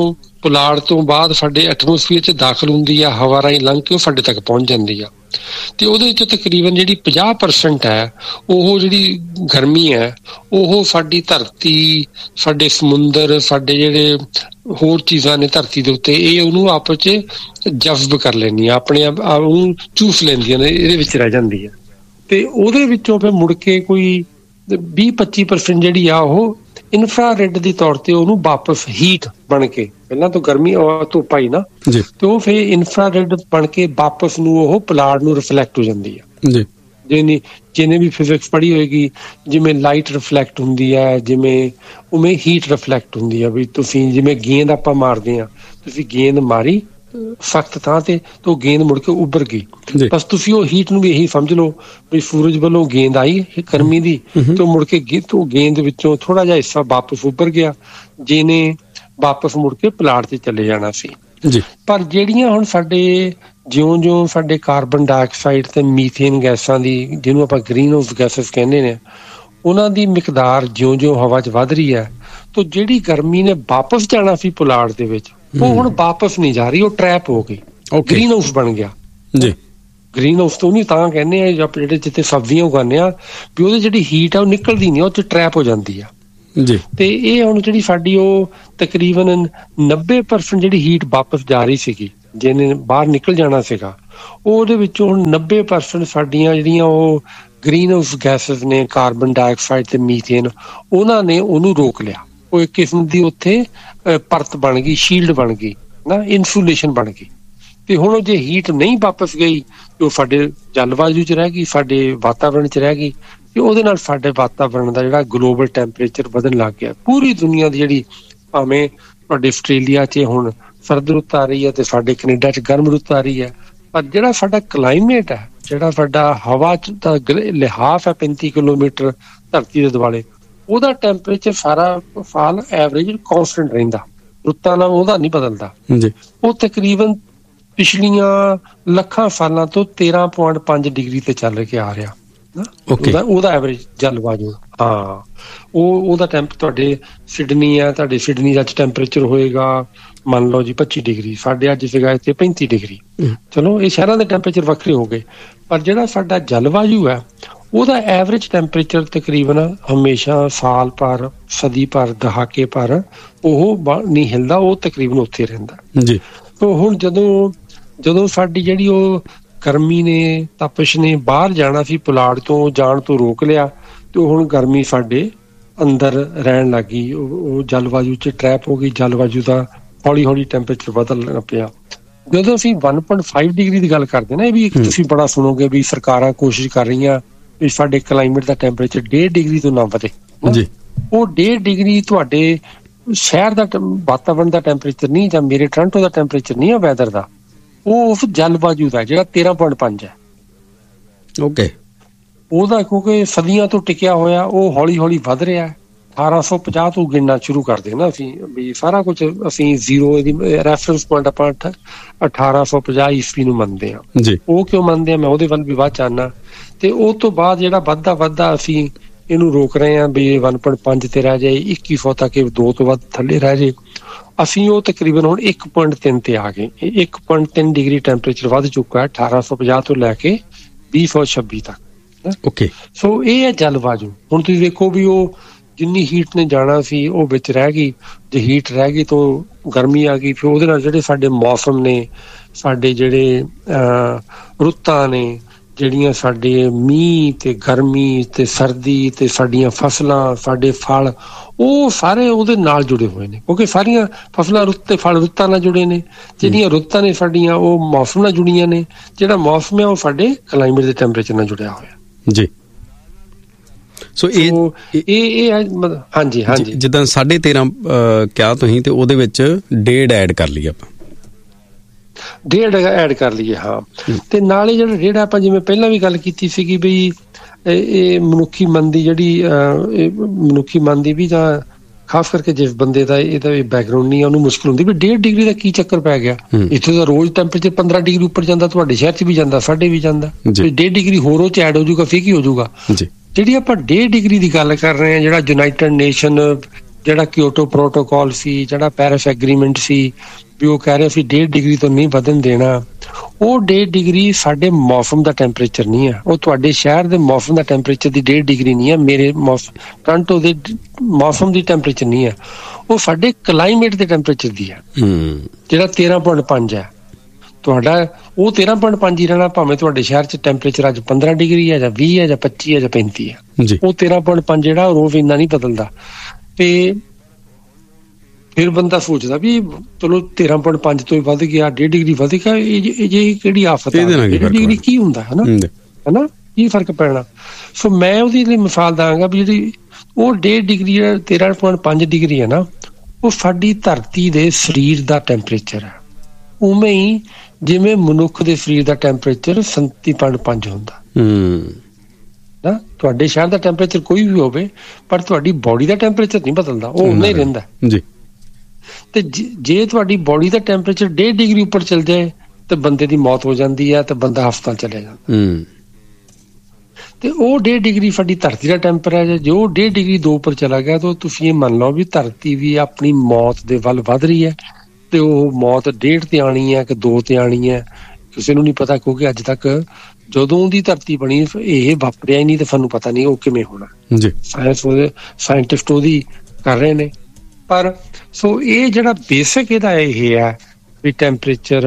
ਪੁਲਾੜ ਤੋਂ ਬਾਅਦ ਸਾਡੇ ਐਟਮੋਸਫੀਅਰ 'ਚ ਦਾਖਲ ਹੁੰਦੀ ਆ, ਹਵਾ ਰਾਹੀਂ ਲੰਘ ਕੇ ਉਹ ਸਾਡੇ ਤੱਕ ਪਹੁੰਚ ਜਾਂਦੀ ਆ। ਤੇ ਉਹਦੇ ਵਿੱਚ ਤਕਰੀਬਨ ਜਿਹੜੀ ਪੰਜਾਹ ਪਰਸੈਂਟ ਹੈ ਉਹ ਜਿਹੜੀ ਗਰਮੀ ਹੈ ਉਹ ਸਾਡੀ ਧਰਤੀ, ਸਾਡੇ ਸਮੁੰਦਰ, ਸਾਡੇ ਜਿਹੜੇ ਹੋਰ ਚੀਜ਼ਾਂ ਨੇ ਧਰਤੀ ਦੇ ਉੱਤੇ, ਇਹ ਉਹਨੂੰ ਆਪਸ 'ਚ ਜਜ਼ਬ ਕਰ ਲੈਂਦੀਆਂ, ਆਪਣੇ ਆਪ ਉਹਨੂੰ ਚੂਸ ਲੈਂਦੀਆਂ ਨੇ, ਇਹਦੇ ਵਿੱਚ ਰਹਿ ਜਾਂਦੀ ਹੈ। ਤੇ ਉਹਦੇ ਵਿੱਚੋਂ ਫਿਰ ਮੁੜ ਕੇ ਕੋਈ ਵੀਹ ਪੱਚੀ ਪਰਸੈਂਟ ਜਿਹੜੀ ਆ ਉਹ ਇਨਫਰਾਰੈੱਡ ਦੇ ਤੌਰ ਤੇ ਉਹਨੂੰ ਵਾਪਸ ਹੀਟ ਬਣ ਕੇ, ਪਹਿਲਾਂ ਤਾਂ ਗਰਮੀ ਧੁੱਪ ਆਈ ਨਾ, ਤੇ ਉਹ ਫਿਰ ਇਨਫਰਾਰੈੱਡ ਬਣ ਕੇ ਵਾਪਸ ਨੂੰ ਉਹ ਪੁਲਾੜ ਨੂੰ ਰਿਫਲੈਕਟ ਹੋ ਜਾਂਦੀ ਆ। ਜਿਹਨੇ ਜਿਹਨੇ ਵੀ ਫਿਜ਼ਿਕਸ ਪੜ੍ਹੀ ਹੋਏਗੀ, ਜਿਵੇਂ ਲਾਈਟ ਰਿਫਲੈਕਟ ਹੁੰਦੀ ਹੈ, ਜਿਵੇਂ ਉਵੇਂ ਹੀਟ ਰਿਫਲੈਕਟ ਹੁੰਦੀ ਆ। ਵੀ ਤੁਸੀਂ ਜਿਵੇਂ ਗੇਂਦ ਆਪਾਂ ਮਾਰਦੇ ਹਾਂ, ਤੁਸੀਂ ਗੇਂਦ ਮਾਰੀ ਸਖਤ ਥਾਂ ਤੇ ਤਾਂ ਉਹ ਗੇਂਦ ਮੁੜ ਕੇ ਉੱਭਰ ਗਈ। ਬਸ ਤੁਸੀਂ ਉਹ ਹੀਟ ਨੂੰ ਵੀ ਇਹੀ ਸਮਝ ਲਓ ਵੀ ਸੂਰਜ ਵੱਲੋਂ ਗੇਂਦ ਆਈ ਗਰਮੀ ਦੀ, ਤੇ ਮੁੜ ਕੇ ਉਹ ਗੇਂਦ ਵਿੱਚੋਂ ਥੋੜਾ ਜਿਹਾ ਹਿੱਸਾ ਵਾਪਸ ਉੱਭਰ ਗਿਆ, ਜਿਹਨੇ ਵਾਪਸ ਮੁੜ ਕੇ ਪੁਲਾੜ ਤੇ ਚਲੇ ਜਾਣਾ ਸੀ। ਪਰ ਜਿਹੜੀਆਂ ਹੁਣ ਸਾਡੇ ਜਿਉਂ-ਜਿਉਂ ਸਾਡੇ ਕਾਰਬਨ ਡਾਈਆਕਸਾਈਡ ਤੇ ਮੀਥੇਨ ਗੈਸਾਂ ਦੀ, ਜਿਹਨੂੰ ਆਪਾਂ ਗ੍ਰੀਨ ਹਾਊਸ ਗੈਸਸ ਕਹਿੰਦੇ ਨੇ, ਉਹਨਾਂ ਦੀ ਮਿਕਦਾਰ ਜਿਉਂ-ਜਿਉਂ ਹਵਾ 'ਚ ਵੱਧ ਰਹੀ ਹੈ, ਤਾਂ ਜਿਹੜੀ ਗਰਮੀ ਨੇ ਵਾਪਸ ਜਾਣਾ ਸੀ ਪੁਲਾੜ ਦੇ ਵਿੱਚ, ਉਹ ਹੁਣ ਵਾਪਸ ਨਹੀਂ ਜਾ ਰਹੀ, ਉਹ ਟਰੈਪ ਹੋ ਗਈ, ਗ੍ਰੀਨ ਹਾਊਸ ਬਣ ਗਿਆ। ਜੀ ਗ੍ਰੀਨ ਹਾਊਸ ਤੋਂ ਨਹੀਂ ਤਾਂ ਕਹਿੰਦੇ ਆ ਜਿਹੜੇ ਜਿੱਥੇ ਸਬਜ਼ੀਆਂ ਉਗਾਉਂਦੇ ਆ ਵੀ ਉਹਦੀ ਜਿਹੜੀ ਹੀਟ ਆ ਉਹ ਨਿਕਲਦੀ ਨਹੀਂ, ਉਹ 'ਚ ਟਰੈਪ ਹੋ ਜਾਂਦੀ ਆ। ਜੀ ਤੇ ਇਹ ਹੁਣ ਜਿਹੜੀ ਸਾਡੀ ਉਹ ਤਕਰੀਬਨ ਨੱਬੇ ਪਰਸੈਂਟ ਜਿਹੜੀ ਹੀਟ ਵਾਪਸ ਜਾ ਰਹੀ ਸੀਗੀ, ਜਿਹਨੇ ਬਾਹਰ ਨਿਕਲ ਜਾਣਾ ਸੀਗਾ, ਉਹਦੇ ਵਿੱਚੋਂ ਹੁਣ ਨੱਬੇ ਪਰਸੈਂਟ ਸਾਡੀਆਂ ਜਿਹੜੀਆਂ ਉਹ ਗ੍ਰੀਨ ਹਾਊਸ ਗੈਸਸ ਨੇ, ਕਾਰਬਨ ਡਾਈਆਕਸਾਈਡ ਤੇ ਮੀਥੇਨ, ਉਹਨਾਂ ਨੇ ਉਹਨੂੰ ਰੋਕ ਲਿਆ। ਉਹ ਇੱਕ ਕਿਸਮ ਦੀ ਉੱਥੇ ਪਰਤ ਬਣ ਗਈ, ਸ਼ੀਲਡ ਬਣ ਗਈ ਨਾ, ਇਨਸੂਲੇਸ਼ਨ ਬਣ ਗਈ। ਤੇ ਹੁਣ ਜੇ ਹੀਟ ਨਹੀਂ ਵਾਪਸ ਗਈ ਤੇ ਉਹ ਸਾਡੇ ਜਲਵਾਯੂ 'ਚ ਰਹਿ ਗਈ, ਸਾਡੇ ਵਾਤਾਵਰਣ 'ਚ ਰਹਿ ਗਈ, ਤੇ ਉਹਦੇ ਨਾਲ ਸਾਡੇ ਵਾਤਾਵਰਣ ਦਾ ਜਿਹੜਾ ਗਲੋਬਲ ਟੈਂਪਰੇਚਰ ਵਧਣ ਲੱਗ ਗਿਆ। ਪੂਰੀ ਦੁਨੀਆ ਦੀ ਜਿਹੜੀ, ਭਾਵੇਂ ਤੁਹਾਡੇ ਆਸਟ੍ਰੇਲੀਆ 'ਚ ਹੁਣ ਸਰਦ ਰੁੱਤ ਆ ਰਹੀ ਹੈ ਤੇ ਸਾਡੇ ਕੈਨੇਡਾ 'ਚ ਗਰਮ ਰੁੱਤ ਆ ਰਹੀ ਹੈ, ਪਰ ਜਿਹੜਾ ਸਾਡਾ ਕਲਾਈਮੇਟ ਹੈ, ਜਿਹੜਾ ਸਾਡਾ ਹਵਾ 'ਚ ਦਾ ਲਿਹਾਫ ਹੈ ਪੈਂਤੀ ਕਿਲੋਮੀਟਰ ਧਰਤੀ ਦੇ ਦੁਆਲੇ, ਉਹਦਾ ਟੈਂਪਰੇਚਰ ਸਾਰਾ ਸਾਲ ਐਵਰੇਜ ਕਾਂਸਟੈਂਟ ਰਹਿੰਦਾ, ਰੁੱਤਾਂ ਨਾਲ ਉਹਦਾ ਨਹੀਂ ਬਦਲਦਾ। ਉਹ ਤਕਰੀਬਨ ਪਿਛਲੀਆਂ ਲੱਖਾਂ ਸਾਲਾਂ ਤੋਂ ਤੇਰਾਂ ਪੁਆਇੰਟ ਪੰਜ ਡਿਗਰੀ ਤੇ ਚੱਲ ਕੇ ਆ ਰਿਹਾ ਉਹਦਾ ਉਹਦਾ ਐਵਰੇਜ ਜਲਵਾਯੂ। ਹਾਂ, ਉਹ ਉਹਦਾ ਟੈਂਪ ਤੁਹਾਡੇ ਸਿਡਨੀ ਆ, ਤੁਹਾਡੇ ਸਿਡਨੀ ਅੱਜ ਟੈਂਪਰੇਚਰ ਹੋਏਗਾ ਮੰਨ ਲਓ ਜੀ ਪੱਚੀ ਡਿਗਰੀ, ਸਾਡੇ ਅੱਜ ਸੀਗਾ ਇੱਥੇ ਪੈਂਤੀ ਡਿਗਰੀ। ਚਲੋ ਇਹ ਸ਼ਹਿਰਾਂ ਦੇ ਟੈਂਪਰੇਚਰ ਵੱਖਰੇ ਹੋ ਗਏ, ਪਰ ਜਿਹੜਾ ਸਾਡਾ ਜਲਵਾਯੂ ਹੈ ਉਹਦਾ ਐਵਰੇਜ ਟੈਂਪਰੇਚਰ ਤਕਰੀਬਨ ਹਮੇਸ਼ਾ ਸਾਲ ਭਰ, ਸਦੀ ਭਰ, ਦਹਾਕੇ ਭਰ ਉਹ ਨਹੀਂ ਹਿਲਦਾ, ਉਹ ਤਕਰੀਬਨ ਉੱਥੇ ਰਹਿੰਦਾ ਜੀ। ਤਾਂ ਹੁਣ ਜਦੋਂ ਜਦੋਂ ਸਾਡੀ ਜਿਹੜੀ ਉਹ ਗਰਮੀ ਨੇ, ਤਪਸ਼ ਨੇ ਬਾਹਰ ਜਾਣਾ ਸੀ, ਪੁਲਾੜ ਤੋਂ ਜਾਣ ਤੋਂ ਰੋਕ ਲਿਆ, ਤੇ ਹੁਣ ਗਰਮੀ ਸਾਡੇ ਅੰਦਰ ਰਹਿਣ ਲੱਗ ਗਈ, ਉਹ ਜਲਵਾਯੂ 'ਚ ਟਰੈਪ ਹੋ ਗਈ, ਜਲਵਾਯੂ ਦਾ ਹੌਲੀ ਹੌਲੀ ਟੈਂਪਰੇਚਰ ਬਦਲਣਾ ਪਿਆ। ਜਦੋਂ ਅਸੀਂ ਇੱਕ ਪੁਆਇੰਟ ਪੰਜ ਡਿਗਰੀ ਦੀ ਗੱਲ ਕਰਦੇ ਨਾ, ਇਹ ਵੀ ਤੁਸੀਂ ਬੜਾ ਸੁਣੋਗੇ ਵੀ ਸਰਕਾਰਾਂ ਕੋਸ਼ਿਸ਼ ਕਰ ਰਹੀਆਂ ਵੀ ਸਾਡੇ ਕਲਾਈਮੇਟ ਦਾ ਟੈਂਪਰੇਚਰ ਡੇਢ ਡਿਗਰੀ ਤੋਂ ਨਾ ਵਧੇ। ਉਹ ਡੇਢ ਡਿਗਰੀ ਤੁਹਾਡੇ ਸ਼ਹਿਰ ਦਾ ਵਾਤਾਵਰਣ ਦਾ ਟੈਂਪਰੇਚਰ ਨਹੀਂ, ਜਾਂ ਮੇਰੇ ਟੋਰਾਂਟੋ ਦਾ ਟੈਂਪਰੇਚਰ ਨਹੀਂ ਆ ਵੈਦਰ ਦਾ, ਉਹ ਉਸ ਜਲਵਾਯੂ ਦਾ ਜਿਹੜਾ ਤੇਰਾਂ ਪੁਆਇੰਟ ਪੰਜ ਹੈ। ਓਕੇ, ਉਹਦਾ ਕਿਉਂਕਿ ਸਦੀਆਂ ਤੋਂ ਟਿਕਿਆ ਹੋਇਆ, ਉਹ ਹੌਲੀ ਹੌਲੀ ਵੱਧ ਰਿਹਾ। ਅਠਾਰਾਂ ਸੌ ਪੰਜਾਹ ਤੋਂ ਗਿਣਨਾ ਸ਼ੁਰੂ ਕਰਦੇ ਨਾ ਅਸੀਂ, ਵੀ ਸਾਰਾ ਕੁਝ ਅਸੀਂ ਜ਼ੀਰੋ, ਇਹਦੀ ਰੈਫਰੈਂਸ ਪੁਆਇੰਟ ਆਪਾਂ ਅਠਾਰਾਂ ਸੌ ਪੰਜਾਹ ਈਸਵੀ ਨੂੰ ਮੰਨਦੇ ਹਾਂ। ਉਹ ਕਿਉਂ ਮੰਨਦੇ ਆ, ਮੈਂ ਉਹਦੇ ਵੱਲ ਵੀ ਬਾਅਦ ਚਾਹਨਾ। ਤੇ ਉਹ ਤੋਂ ਬਾਅਦ ਜਿਹੜਾ ਵੱਧਦਾ ਵੱਧਦਾ ਅਸੀਂ ਇਹਨੂੰ ਰੋਕ ਰਹੇ ਹਾਂ ਵੀ ਇੱਕ ਪੁਆਇੰਟ ਪੰਜ ਤੇ ਰਹਿ ਜਾਏ, ਇੱਕੀ ਸੌ ਤੱਕ ਦੋ ਤੋਂ ਵੱਧ ਥੱਲੇ ਰਹਿ ਜਾਏ। ਅਸੀਂ ਉਹ ਤਕਰੀਬਨ ਹੁਣ ਇੱਕ ਪੁਆਇੰਟ ਤਿੰਨ ਤੇ ਆ ਗਏ। ਇੱਕ ਪੁਆਇੰਟ ਤਿੰਨ ਡਿਗਰੀ ਟੈਂਪਰੇਚਰ ਵੱਧ ਚੁੱਕਾ ਹੈ ਅਠਾਰਾਂ ਸੌ ਪੰਜਾਹ ਤੋਂ ਲੈ ਕੇ ਵੀਹ ਸੌ ਛੱਬੀ ਤੱਕ। ਓਕੇ, ਸੋ ਇਹ ਹੈ ਜਲਵਾਯੂ। ਹੁਣ ਤੁਸੀਂ ਦੇਖੋ ਵੀ ਉਹ ਜਿੰਨੀ ਹੀਟ ਨੇ ਜਾਣਾ ਸੀ ਉਹ ਵਿੱਚ ਰਹਿ ਗਈ, ਜੇ ਹੀਟ ਰਹਿ ਗਈ ਤਾਂ ਗਰਮੀ ਆ ਗਈ। ਫਿਰ ਉਹਦੇ ਨਾਲ ਜਿਹੜੇ ਸਾਡੇ ਮੌਸਮ ਨੇ, ਸਾਡੇ ਜਿਹੜੇ ਅਹ ਰੁੱਤਾਂ ਨੇ, ਜਿਹੜੀਆਂ ਸਾਡੇ ਮੀਂਹ ਤੇ ਗਰਮੀ ਤੇ ਸਰਦੀ ਤੇ ਸਾਡੀਆਂ ਫਸਲਾਂ, ਸਾਡੇ ਫਲ, ਉਹ ਸਾਰੇ ਉਹਦੇ ਨਾਲ ਜੁੜੇ ਹੋਏ ਨੇ, ਕਿਉਂਕਿ ਸਾਰੀਆਂ ਫਸਲਾਂ ਰੁੱਤ ਤੇ ਫਲ ਰੁੱਤਾਂ ਨਾਲ ਜੁੜੇ ਨੇ। ਜਿਹੜੀਆਂ ਰੁੱਤਾਂ ਨੇ ਸਾਡੀਆਂ ਉਹ ਮੌਸਮ ਨਾਲ ਜੁੜੀਆਂ ਨੇ, ਜਿਹੜਾ ਮੌਸਮ ਹੈ ਉਹ ਸਾਡੇ ਕਲਾਈਮੇਟ ਦੇ ਟੈਂਪਰੇਚਰ ਨਾਲ ਜੁੜਿਆ ਹੋਇਆ ਜੀ। ਸੋ ਇਹ ਇਹ ਹਾਂਜੀ ਹਾਂਜੀ ਜਿੱਦਾਂ ਸਾਢੇ ਤੇਰਾਂ ਕਿਹਾ ਤੁਸੀਂ, ਤੇ ਉਹਦੇ ਵਿੱਚ ਡੇਢ ਐਡ ਕਰ ਲਈ ਆਪਾਂ, ਡੇਢ ਐਡ ਕਰ ਲਈਏ। ਹਾਂ, ਤੇ ਨਾਲੇ ਜਿਹੜਾ ਡੇਢ ਆਪਾਂ ਜਿਵੇਂ ਪਹਿਲਾਂ ਵੀ ਗੱਲ ਕੀਤੀ ਸੀਗੀ ਵੀ ਇਹ ਮਨੁੱਖੀ ਮਨ ਦੀ ਜਿਹੜੀ ਮਨੁੱਖੀ ਮਨ ਦੀ ਵੀ, ਜਾਂ ਖਾਸ ਕਰਕੇ ਜਿਸ ਬੰਦੇ ਦਾ ਇਹਦਾ ਬੈਕਗਰਾਉਂਡ ਨਹੀਂ, ਉਹਨੂੰ ਮੁਸ਼ਕਿਲ ਹੁੰਦੀ ਵੀ ਡੇਢ ਡਿਗਰੀ ਦਾ ਕੀ ਚੱਕਰ ਪੈ ਗਿਆ। ਇੱਥੇ ਦਾ ਰੋਜ਼ ਟੈਂਪਰੇਚਰ ਪੰਦਰਾਂ ਡਿਗਰੀ ਉੱਪਰ ਜਾਂਦਾ, ਤੁਹਾਡੇ ਸ਼ਹਿਰ 'ਚ ਵੀ ਜਾਂਦਾ, ਸਾਡੇ ਵੀ ਜਾਂਦਾ, ਡੇਢ ਡਿਗਰੀ ਹੋਰ ਉਹ 'ਚ ਐਡ ਹੋ ਜਾਊਗਾ, ਫਿਰ ਕੀ ਹੋ ਜਾਊਗਾ। ਜਿਹੜੀ ਆਪਾਂ ਡੇਢ ਡਿਗਰੀ ਦੀ ਗੱਲ ਕਰ ਰਹੇ ਹਾਂ, ਜਿਹੜਾ ਯੂਨਾਈਟਿਡ ਨੇਸ਼ਨ ਜਿਹੜਾ ਕਿਓਟੋ ਪ੍ਰੋਟੋਕਾਲ ਸੀ, ਜਿਹੜਾ ਪੈਰਿਸ ਐਗਰੀਮੈਂਟ ਸੀ ਵੀ ਉਹ ਕਹਿ ਰਿਹਾ ਸੀ ਡੇਢ ਡਿਗਰੀ ਤੋਂ ਨਹੀਂ ਵਧਣ ਦੇਣਾ, ਉਹ ਡੇਢ ਡਿਗਰੀ ਸਾਡੇ ਮੌਸਮ ਦਾ ਟੈਂਪਰੇਚਰ ਨਹੀਂ ਹੈ, ਉਹ ਤੁਹਾਡੇ ਸ਼ਹਿਰ ਦੇ ਮੌਸਮ ਦਾ ਟੈਂਪਰੇਚਰ ਦੀ ਡੇਢ ਡਿਗਰੀ ਨਹੀਂ ਹੈ, ਮੇਰੇ ਮੌਸਮ ਟੋਰਾਂਟੋ ਦੇ ਮੌਸਮ ਦੀ ਟੈਂਪਰੇਚਰ ਨਹੀਂ ਹੈ, ਉਹ ਸਾਡੇ ਕਲਾਈਮੇਟ ਦੇ ਟੈਂਪਰੇਚਰ ਦੀ ਹੈ ਜਿਹੜਾ ਤੇਰਾਂ ਪੁਆਇੰਟ ਪੰਜ ਹੈ। ਤੁਹਾਡਾ ਉਹ ਤੇਰਾਂ ਪੁਆਇੰਟ ਪੰਜ ਹੀ ਰਹਿਣਾ, ਭਾਵੇਂ ਤੁਹਾਡੇ ਸ਼ਹਿਰ 'ਚ ਟੈਂਪਰੇਚਰ ਅੱਜ ਪੰਦਰਾਂ ਡਿਗਰੀ ਹੈ ਜਾਂ ਵੀਹ ਹੈ ਜਾਂ ਪੱਚੀ ਹੈ ਜਾਂ ਪੈਂਤੀ ਹੈ, ਉਹ ਤੇਰਾਂ ਪੁਆਇੰਟ ਪੰਜ ਜਿਹੜਾ ਰੋਜ਼ ਇੰਨਾ ਨਹੀਂ ਬਦਲਦਾ। ਤੇ ਫਿਰ ਬੰਦਾ ਸੋਚਦਾ ਵੀ ਚਲੋ ਤੇਰਾਂ ਪੁਆਇੰਟ ਪੰਜ ਤੋਂ ਹੀ ਵੱਧ ਗਿਆ, ਡੇਢ ਡਿਗਰੀ ਵੱਧ ਗਿਆ, ਇਹ ਜੇ ਕਿਹੜੀ ਆਫਤ ਹੈ, ਡੇਢ ਡਿਗਰੀ ਕੀ ਹੁੰਦਾ ਹੈ ਨਾ ਹਨਾ, ਕੀ ਫਰਕ ਪੈਣਾ। ਸੋ ਮੈਂ ਉਹਦੀ ਲਈ ਮਿਸਾਲ ਦਾਂਗਾ ਵੀ ਜਿਹੜੀ ਉਹ ਡੇਢ ਡਿਗਰੀ ਤੇਰਾਂ ਪੁਆਇੰਟ ਪੰਜ ਡਿਗਰੀ ਹੈ ਨਾ, ਉਹ ਸਾਡੀ ਧਰਤੀ ਦੇ ਸਰੀਰ ਦਾ ਟੈਂਪਰੇਚਰ ਹੈ। ਉਵੇਂ ਹੀ ਜਿਵੇਂ ਮਨੁੱਖ ਦੇ ਸਰੀਰ ਦਾ ਟੈਂਪਰੇਚਰ ਸੰਤੀ ਪੁਆਇੰਟ ਪੰਜ ਹੁੰਦਾ ਨਾ, ਤੁਹਾਡੇ ਸ਼ਹਿਰ ਦਾ ਟੈਂਪਰੇਚਰ ਕੋਈ ਵੀ ਹੋਵੇ ਪਰ ਤੁਹਾਡੀ ਬੋਡੀ ਦਾ ਟੈਂਪਰੇਚਰ ਨਹੀਂ ਬਦਲਦਾ, ਉਹ ਉਨਾ ਹੀ ਰਹਿੰਦਾ ਜੀ। ਤੇ ਜੇ ਤੁਹਾਡੀ ਬੋਡੀ ਦਾ ਟੈਂਪਰੇਚਰ ਡੇਢ ਡਿਗਰੀ ਉੱਪਰ ਚਲ ਜਾਏ ਤੇ ਬੰਦੇ ਦੀ ਮੌਤ ਹੋ ਜਾਂਦੀ ਹੈ ਤੇ ਬੰਦਾ ਹਸਪਤਾਲ ਚਲਿਆ ਜਾਂਦਾ। ਤੇ ਉਹ ਡੇਢ ਡਿਗਰੀ ਸਾਡੀ ਧਰਤੀ ਦਾ ਟੈਂਪਰੇਚਰ ਹੈ, ਜੋ ਡੇਢ ਡਿਗਰੀ ਦੋ ਉੱਪਰ ਚਲਾ ਗਿਆ ਤਾਂ ਤੁਸੀਂ ਇਹ ਮੰਨ ਲਓ ਵੀ ਧਰਤੀ ਵੀ ਆਪਣੀ ਮੌਤ ਦੇ ਵੱਲ ਵੱਧ ਰਹੀ ਹੈ। ਤੇ ਉਹ ਮੌਤ ਡੇਢ ਤੇ ਆਣੀ ਹੈ ਕਿ ਦੋ ਤੇ ਆਣੀ ਹੈ ਕਿਸੇ ਨੂੰ ਨਹੀਂ ਪਤਾ, ਕਿਉਂਕਿ ਅੱਜ ਤੱਕ ਜਦੋਂ ਦੀ ਧਰਤੀ ਬਣੀ ਇਹ ਵਾਪਰਿਆ ਹੀ ਨਹੀਂ ਤੇ ਸਾਨੂੰ ਪਤਾ ਨਹੀਂ ਉਹ ਕਿਵੇਂ ਹੋਣਾ ਜੀ। ਸਾਇੰਸ ਉਹਦੇ ਸਾਇੰਟਿਸਟ ਉਹਦੀ ਕਰ ਰਹੇ ਨੇ। ਪਰ ਸੋ ਇਹ ਜਿਹੜਾ ਬੇਸਿਕ ਇਹਦਾ ਇਹ ਹੈ ਵੀ ਟੈਂਪਰੇਚਰ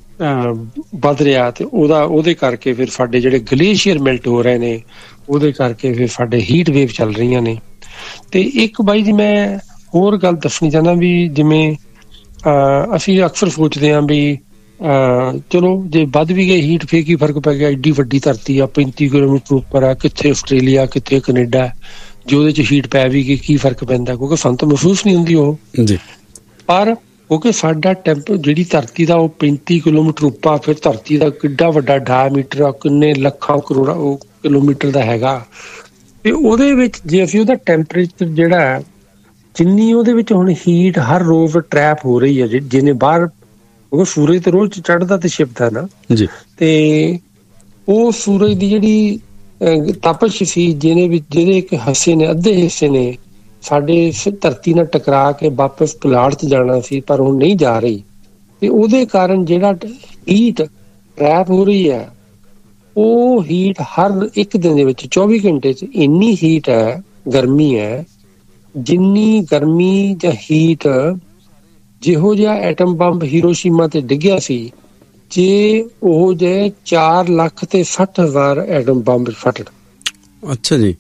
ਵੱਧ ਰਿਹਾ ਤੇ ਉਹਦਾ ਉਹਦੇ ਕਰਕੇ ਫਿਰ ਸਾਡੇ ਜਿਹੜੇ ਗਲੇਸ਼ੀਅਰ ਮੈਲਟ ਹੋ ਰਹੇ ਨੇ, ਉਹਦੇ ਕਰਕੇ ਫਿਰ ਸਾਡੇ ਹੀਟ ਵੇਵ ਚੱਲ ਰਹੀਆਂ ਨੇ। ਤੇ ਇੱਕ ਬਾਈ ਜੀ ਮੈਂ ਹੋਰ ਗੱਲ ਦੱਸਣੀ ਚਾਹੁੰਦਾ ਵੀ ਜਿਵੇਂ ਅਸੀਂ ਅਕਸਰ ਸੋਚਦੇ ਹਾਂ ਵੀ ਚਲੋ ਜੇ ਵੱਧ ਵੀ ਗਏ ਹੀਟ ਫੇਰ ਕੀ ਫਰਕ ਪੈ ਗਿਆ, ਐਡੀ ਵੱਡੀ ਧਰਤੀ ਆ, ਪੈਂਤੀ ਕਿਲੋਮੀਟਰ ਉੱਪਰ ਆ, ਕਿੱਥੇ ਆਸਟ੍ਰੇਲੀਆ ਕਿੱਥੇ ਕੈਨੇਡਾ, ਜੇ ਉਹਦੇ 'ਚ ਹੀਟ ਪੈ ਵੀ ਗਈ ਕੀ ਫਰਕ ਪੈਂਦਾ, ਕਿਉਂਕਿ ਸਾਨੂੰ ਤਾਂ ਮਹਿਸੂਸ ਨਹੀਂ ਹੁੰਦੀ ਉਹ ਜੀ। ਪਰ ਕਿਉਂਕਿ ਸਾਡਾ ਟੈਂਪ ਜਿਹੜੀ ਧਰਤੀ ਦਾ ਉਹ ਪੈਂਤੀ ਕਿਲੋਮੀਟਰ ਉੱਪਰ, ਫਿਰ ਧਰਤੀ ਦਾ ਕਿੱਡਾ ਵੱਡਾ ਡਾਇਮੀਟਰ ਆ, ਕਿੰਨੇ ਲੱਖਾਂ ਕਰੋੜਾਂ ਉਹ ਕਿਲੋਮੀਟਰ ਦਾ ਹੈਗਾ, ਤੇ ਉਹਦੇ ਵਿੱਚ ਜੇ ਅਸੀਂ ਉਹਦਾ ਟੈਂਪਰੇਚਰ ਜਿਹੜਾ ਜਿੰਨੀ ਉਹਦੇ ਵਿੱਚ ਹੁਣ ਹੀਟ ਹਰ ਰੋਜ਼ ਟਰੈਪ ਹੋ ਰਹੀ ਹੈ, ਜਿਹਨੇ ਬਾਹਰ ਕਿਉਂਕਿ ਸੂਰਜ ਤੇ ਰੋਜ਼ ਚੜ੍ਹਦਾ ਤੇ ਛਿਪਦਾ ਨਾ ਜੀ, ਤੇ ਉਹ ਸੂਰਜ ਦੀ ਜਿਹੜੀ ਤਪਸ਼ ਸੀ ਜਿਹਨੇ ਵਿੱਚ ਜਿਹਦੇ ਇੱਕ ਹਿੱਸੇ ਨੇ ਅੱਧੇ ਹਿੱਸੇ ਨੇ ਸਾਡੇ ਧਰਤੀ ਨਾਲ ਟਕਰਾ ਕੇ ਵਾਪਸ ਪੁਲਾੜ 'ਚ ਜਾਣਾ ਸੀ ਪਰ ਉਹ ਨਹੀਂ ਜਾ ਰਹੀ, ਤੇ ਉਹਦੇ ਕਾਰਨ ਜਿਹੜਾ ਹੀਟ ਟਰੈਪ ਹੋ ਰਹੀ ਹੈ ਉਹ ਹੀਟ ਹਰ ਇੱਕ ਦਿਨ ਦੇ ਵਿੱਚ ਚੌਵੀ ਘੰਟੇ 'ਚ ਇੰਨੀ ਹੀਟ ਹੈ, ਗਰਮੀ ਹੈ, ਜਿੰਨੀ ਗਰਮੀ ਜਾਂ ਹੀਟ ਜਿਹੋ ਜਿਹਾ ਐਟਮ ਬੰਬ ਹੀਰੋਸ਼ੀਮਾ ਤੇ ਡਿੱਗਿਆ ਸੀ, ਜੇ ਉਹ ਜੇ ਚਾਰ ਲੱਖ ਤੇ ਸੱਠ ਹਜ਼ਾਰ ਐਟਮ ਬੰਬ ਫਟਣ। ਅੱਛਾ ਜੀ,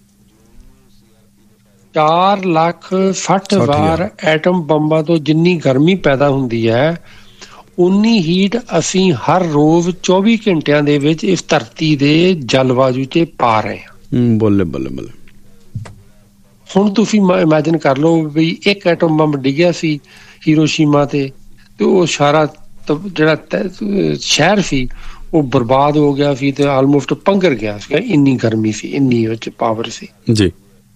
ਚਾਰ ਲੱਖ ਸੱਠ ਹਜ਼ਾਰ ਐਟਮ ਬੰਬਾਂ ਤੋਂ ਜਿੰਨੀ ਗਰਮੀ ਪੈਦਾ ਹੁੰਦੀ ਹੈ ਉਨੀ ਹੀਟ ਅਸੀਂ ਹਰ ਰੋਜ਼ ਚੌਵੀ ਘੰਟਿਆਂ ਦੇ ਵਿੱਚ ਇਸ ਧਰਤੀ ਦੇ ਜਲਵਾਯੂ 'ਚ ਪਾ ਰਹੇ ਹਾਂ। ਬੱਲੇ ਬੱਲੇ ਬੱਲੇ। ਹੁਣ ਤੁਸੀਂ ਇਮੈਜਿਨ ਕਰ ਲਓ ਵੀ ਇੱਕ ਐਟਮ ਬੰਬ ਡਿੱਗਿਆ ਸੀ ਹੀਰੋਸ਼ੀਮਾ ਤੇ ਤੇ ਉਹ ਸਾਰਾ ਜਿਹੜਾ ਸ਼ਹਿਰ ਸੀ ਉਹ ਬਰਬਾਦ ਹੋ ਗਿਆ ਸੀ ਤੇ ਆਲਮੋਸਟ ਪੰਘਰ ਗਿਆ ਸੀ, ਇੰਨੀ ਗਰਮੀ ਸੀ, ਇੰਨੀ ਵਿੱਚ ਪਾਵਰ ਸੀ ਜੀ।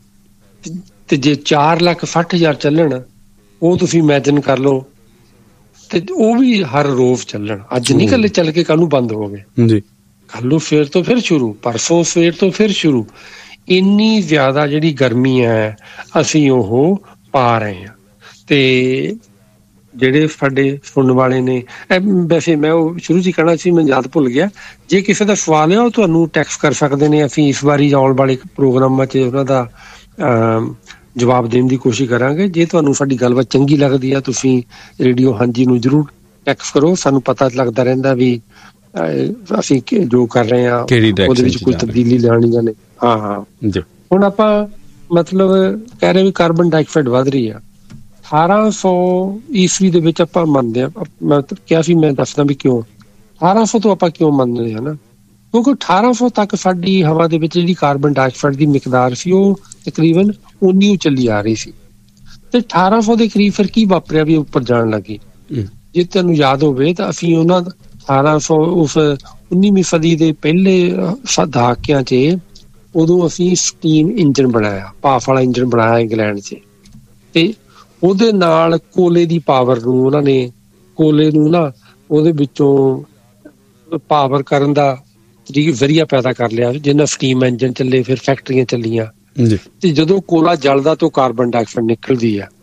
ਤੇ ਜੇ ਚਾਰ ਲੱਖ ਸੱਠ ਹਜ਼ਾਰ ਚੱਲਣ ਉਹ ਤੁਸੀਂ ਇਮੈਜਿਨ ਕਰ ਲਓ, ਤੇ ਉਹ ਵੀ ਹਰ ਰੋਜ਼ ਚੱਲਣ, ਅੱਜ ਨਹੀਂ ਕੱਲੇ ਚੱਲ ਕੇ ਕੱਲ ਨੂੰ ਬੰਦ ਹੋ ਗਏ ਜੀ, ਕੱਲ ਨੂੰ ਫੇਰ ਤੋਂ ਫਿਰ ਸ਼ੁਰੂ, ਪਰਸੋਂ ਸਵੇਰ ਤੋਂ ਫਿਰ ਸ਼ੁਰੂ। ਇੰਨੀ ਜ਼ਿਆਦਾ ਜਿਹੜੀ ਗਰਮੀ ਹੈ ਅਸੀਂ ਉਹ ਪਾ ਰਹੇ ਹਾਂ। ਤੇ ਜਿਹੜੇ ਸਾਡੇ ਸੁਣਨ ਵਾਲੇ ਨੇ, ਵੈਸੇ ਮੈਂ ਉਹ ਸ਼ੁਰੂ 'ਚ ਹੀ ਕਹਿਣਾ ਸੀ, ਮੈਂ ਯਾਦ ਭੁੱਲ ਗਿਆ, ਜੇ ਕਿਸੇ ਦਾ ਸਵਾਲ ਹੈ ਉਹ ਤੁਹਾਨੂੰ ਟੈਕਸਟ ਕਰ ਸਕਦੇ ਨੇ, ਅਸੀਂ ਇਸ ਵਾਰੀ ਆਉਣ ਵਾਲੇ ਪ੍ਰੋਗਰਾਮਾਂ 'ਚ ਉਹਨਾਂ ਦਾ ਜਵਾਬ ਦੇਣ ਦੀ ਕੋਸ਼ਿਸ਼ ਕਰਾਂਗੇ। ਜੇ ਤੁਹਾਨੂੰ ਸਾਡੀ ਗੱਲਬਾਤ ਚੰਗੀ ਲੱਗਦੀ ਆ ਤੁਸੀਂ ਰੇਡੀਓ ਹਾਂਜੀ ਨੂੰ ਜ਼ਰੂਰ ਟੈਕਸਟ ਕਰੋ, ਸਾਨੂੰ ਪਤਾ ਲੱਗਦਾ ਰਹਿੰਦਾ ਵੀ ਅਸੀਂ ਜੋ ਕਰ ਰਹੇ ਹਾਂ ਉਹਦੇ ਵਿੱਚ ਕੋਈ ਤਬਦੀਲੀ ਲਿਆਉਣੀ ਜਾਂ ਨਹੀਂ। ਹਾਂ ਹਾਂ ਜੀ। ਹੁਣ ਆਪਾਂ ਮਤਲਬ ਕਹਿ ਰਹੇ ਵੀ ਕਾਰਬਨ ਡਾਈਆਕਸਾਈਡ ਵੱਧ ਰਹੀ ਆ। ਅਠਾਰਾਂ ਸੌ ਈਸਵੀ ਦੇ ਵਿੱਚ ਆਪਾਂ ਮੰਨਦੇ ਹਾਂ, ਮੈਂ ਕਿਹਾ ਸੀ ਮੈਂ ਦੱਸਦਾ ਵੀ ਕਿਉਂ ਅਠਾਰਾਂ ਸੌ ਤੋਂ ਆਪਾਂ ਕਿਉਂ ਮੰਨਦੇ ਹਾਂ ਨਾ, ਕਿਉਂਕਿ ਅਠਾਰਾਂ ਸੌ ਤੱਕ ਸਾਡੀ ਹਵਾ ਦੇ ਵਿੱਚ ਜਿਹੜੀ ਕਾਰਬਨ ਡਾਈਆਕਸਾਈਡ ਦੀ ਮਿਕਦਾਰ ਸੀ ਉਹ ਤਕਰੀਬਨ ਉਨੀ ਚੱਲੀ ਆ ਰਹੀ ਸੀ, ਤੇ ਅਠਾਰਾਂ ਸੌ ਦੇ ਕਰੀਬ ਫਿਰ ਕੀ ਵਾਪਰਿਆ ਵੀ ਉੱਪਰ ਜਾਣ ਲੱਗੀ। ਜੇ ਤੁਹਾਨੂੰ ਯਾਦ ਹੋਵੇ ਤਾਂ ਅਸੀਂ ਉਹਨਾਂ ਅਠਾਰਾਂ ਸੌ ਉਸ ਉੱਨੀਵੀਂ ਸਦੀ ਦੇ ਪਹਿਲੇ ਦਹਾਕਿਆਂ 'ਚ ਉਦੋਂ ਅਸੀਂ ਸਟੀਮ ਇੰਜਨ ਬਣਾਇਆ, ਭਾਫ ਵਾਲਾ ਇੰਜਨ ਬਣਾਇਆ ਇੰਗਲੈਂਡ 'ਚ, ਤੇ ਉਹਦੇ ਨਾਲ ਕੋਲੇ ਦੀ ਪਾਵਰ ਨੂੰ ਉਹਨਾਂ ਨੇ ਕੋਲੇ ਨੂੰ ਨਾ ਉਹਦੇ ਵਿੱਚੋਂ ਪਾਵਰ ਕਰਨ ਦਾ ਜ਼ਰੀਆ ਪੈਦਾ ਕਰ ਲਿਆ, ਜਿਹਨਾਂ ਸਟੀਮ ਇੰਜਨ ਚੱਲੇ, ਫਿਰ ਫੈਕਟਰੀਆਂ ਚੱਲੀਆਂ, ਤੇ ਜਦੋਂ ਕੋਲਾ ਜਲਦਾ ਤੋਂ ਕਾਰਬਨ ਡਾਈਆਕਸਾਈਡ ਨਿਕਲਦੀ ਆ,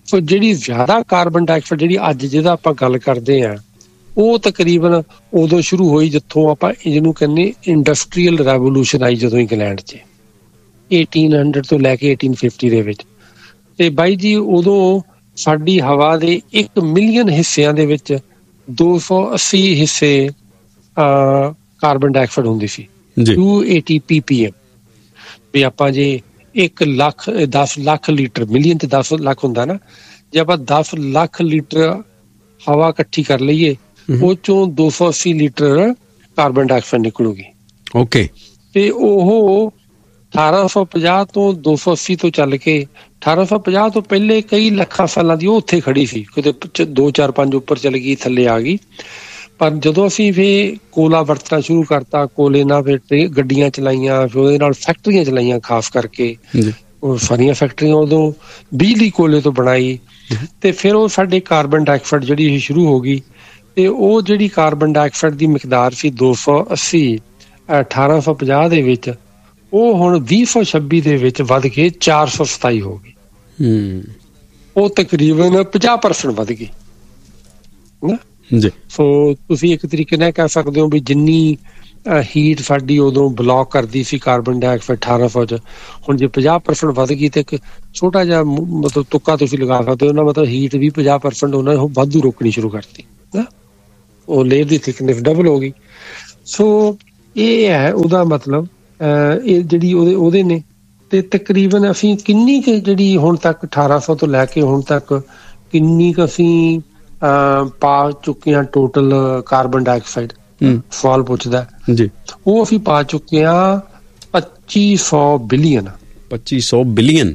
ਸੋ ਜਿਹੜੀ ਜ਼ਿਆਦਾ ਕਾਰਬਨ ਡਾਈਆਕਸਾਈਡ ਜਿਹੜੀ ਅੱਜ ਜਿਹਦਾ ਆਪਾਂ ਗੱਲ ਕਰਦੇ ਹਾਂ ਉਹ ਤਕਰੀਬਨ ਉਦੋਂ ਸ਼ੁਰੂ ਹੋਈ ਜਿੱਥੋਂ ਆਪਾਂ ਜਿਹਨੂੰ ਕਹਿੰਦੇ ਇੰਡਸਟਰੀਅਲ ਰੈਵੋਲੂਸ਼ਨ ਆਈ ਜਦੋਂ ਇੰਗਲੈਂਡ 'ਚ ਅਠਾਰਾਂ ਸੌ ਤੋਂ ਲੈ ਕੇ ਅਠਾਰਾਂ ਸੌ ਪਚਾਸ ਦੇ ਵਿੱਚ। ਤੇ ਬਾਈ ਜੀ ਉਦੋਂ ਸਾਡੀ ਹਵਾ ਦੇ ਇੱਕ ਮਿਲੀਅਨ ਹਿੱਸਿਆਂ ਦੇ ਵਿੱਚ ਦੋ ਸੌ ਅੱਸੀ ਹਿੱਸੇ ਅਹ ਕਾਰਬਨ ਡਾਈਆਕਸਾਈਡ ਹੁੰਦੀ ਸੀ, to eighty P P M. ਵੀ ਆਪਾਂ ਜੇ ਇੱਕ ਲੱਖ ਦਸ ਲੱਖ ਲੀਟਰ, ਮਿਲੀਅਨ ਤੇ ਦਸ ਲੱਖ ਹੁੰਦਾ ਨਾ, ਜੇ ਆਪਾਂ ਦਸ ਲੱਖ ਲੀਟਰ ਹਵਾ ਇਕੱਠੀ ਕਰ ਲਈਏ ਉਹ ਚੋਂ ਦੋ ਸੌ ਅੱਸੀ ਲੀਟਰ ਕਾਰਬਨ ਡਾਈਆਕਸਾਈਡ ਨਿਕਲੂਗੀ। ਓਕੇ। ਤੇ ਉਹ ਅਠਾਰਾਂ ਸੌ ਪੰਜਾਹ ਤੋਂ ਦੋ ਸੌ ਅੱਸੀ ਤੋਂ ਚੱਲ ਕੇ ਅਠਾਰਾਂ ਸੌ ਪੰਜਾਹ ਤੋਂ ਪਹਿਲੇ ਕਈ ਲੱਖਾਂ ਸਾਲਾਂ ਦੀ ਉਹ ਉੱਥੇ ਖੜੀ ਸੀ, ਕਿਤੇ ਦੋ ਚਾਰ ਪੰਜ ਉੱਪਰ ਚਲ ਗਈ, ਥੱਲੇ ਆ ਗਈ। ਪਰ ਜਦੋਂ ਅਸੀਂ ਫਿਰ ਕੋਲਾ ਵਰਤਣਾ ਸ਼ੁਰੂ ਕਰਤਾ, ਕੋਲੇ ਨਾਲ ਫਿਰ ਗੱਡੀਆਂ ਚਲਾਈਆਂ, ਫਿਰ ਉਹਦੇ ਨਾਲ ਫੈਕਟਰੀਆਂ ਚਲਾਈਆਂ, ਖਾਸ ਕਰਕੇ ਉਹ ਸਾਰੀਆਂ ਫੈਕਟਰੀਆਂ ਉਦੋਂ ਬਿਜਲੀ ਕੋਲੇ ਤੋਂ ਬਣਾਈ, ਤੇ ਫਿਰ ਉਹ ਸਾਡੇ ਕਾਰਬਨ ਡਾਈਆਕਸਾਈਡ ਜਿਹੜੀ ਸ਼ੁਰੂ ਹੋ ਗਈ। ਤੇ ਉਹ ਜਿਹੜੀ ਕਾਰਬਨ ਡਾਈਆਕਸਾਈਡ ਦੀ ਮਿਕਦਾਰ ਸੀ ਦੋ ਸੌ ਅੱਸੀ ਅਠਾਰਾਂ ਸੌ ਪੰਜਾਹ ਦੇ ਵਿੱਚ, ਉਹ ਹੁਣ ਵੀਹ ਸੌ ਛੱਬੀ ਦੇ ਵਿੱਚ ਵੱਧ ਕੇ ਚਾਰ ਸੌ ਸਤਾਈ ਹੋ ਗਈ। ਉਹ ਤਕਰੀਬਨ ਪੰਜਾਹ ਪਰਸੈਂਟ ਵੱਧ ਗਈ ਨਾ ਜੀ। ਸੋ ਤੁਸੀਂ ਇੱਕ ਤਰੀਕੇ ਨਾਲ ਕਹਿ ਸਕਦੇ ਹੋ ਵੀ ਜਿੰਨੀ ਹੀਟ ਸਾਡੀ ਉਦੋਂ ਬਲੌਕ ਕਰਦੀ ਸੀ ਕਾਰਬਨ ਡਾਈਆਕਸਾਈਡ ਅਠਾਰਾਂ ਸੌ ਚ, ਹੁਣ ਜੇ ਪੰਜਾਹ ਪਰਸੈਂਟ ਵੱਧ ਗਈ ਤੇ ਇੱਕ ਛੋਟਾ ਜਿਹਾ ਮਤਲਬ ਤੁੱਕਾ ਤੁਸੀਂ ਲਗਾ ਸਕਦੇ ਹੋ ਨਾ, ਮਤਲਬ ਹੀਟ ਵੀ ਪੰਜਾਹ ਪਰਸੈਂਟ ਉਹਨਾਂ ਨੇ ਵਾਧੂ ਰੋਕਣੀ ਸ਼ੁਰੂ ਕਰਤੀ ਨਾ, ਉਹ ਲੇਅਰ ਦੀ ਥਿਕਨੈਸ ਡਬਲ ਹੋ ਗਈ। ਸੋ ਇਹ ਹੈ ਉਹਦਾ ਮਤਲਬ, ਇਹ ਜਿਹੜੀ ਉਹਦੇ ਉਹਦੇ ਨੇ। ਤੇ ਤਕਰੀਬਨ ਅਸੀਂ ਕਿੰਨੀ ਕੁ ਜਿਹੜੀ ਹੁਣ ਤੱਕ ਅਠਾਰਾਂ ਸੌ ਤੋਂ ਲੈ ਕੇ ਹੁਣ ਤੱਕ ਕਿੰਨੀ ਕੁ ਅਸੀਂ ਪਾ ਚੁੱਕੇ ਹਾਂ ਟੋਟਲ ਕਾਰਬਨ ਡਾਈਆਕਸਾਈਡ, ਸਵਾਲ ਪੁੱਛਦਾ ਜੀ। ਉਹ ਅਸੀਂ ਪਾ ਚੁੱਕੇ ਹਾਂ ਪੱਚੀ ਸੌ ਬਿਲੀਅਨ। ਪੱਚੀ ਸੌ ਬਿਲੀਅਨ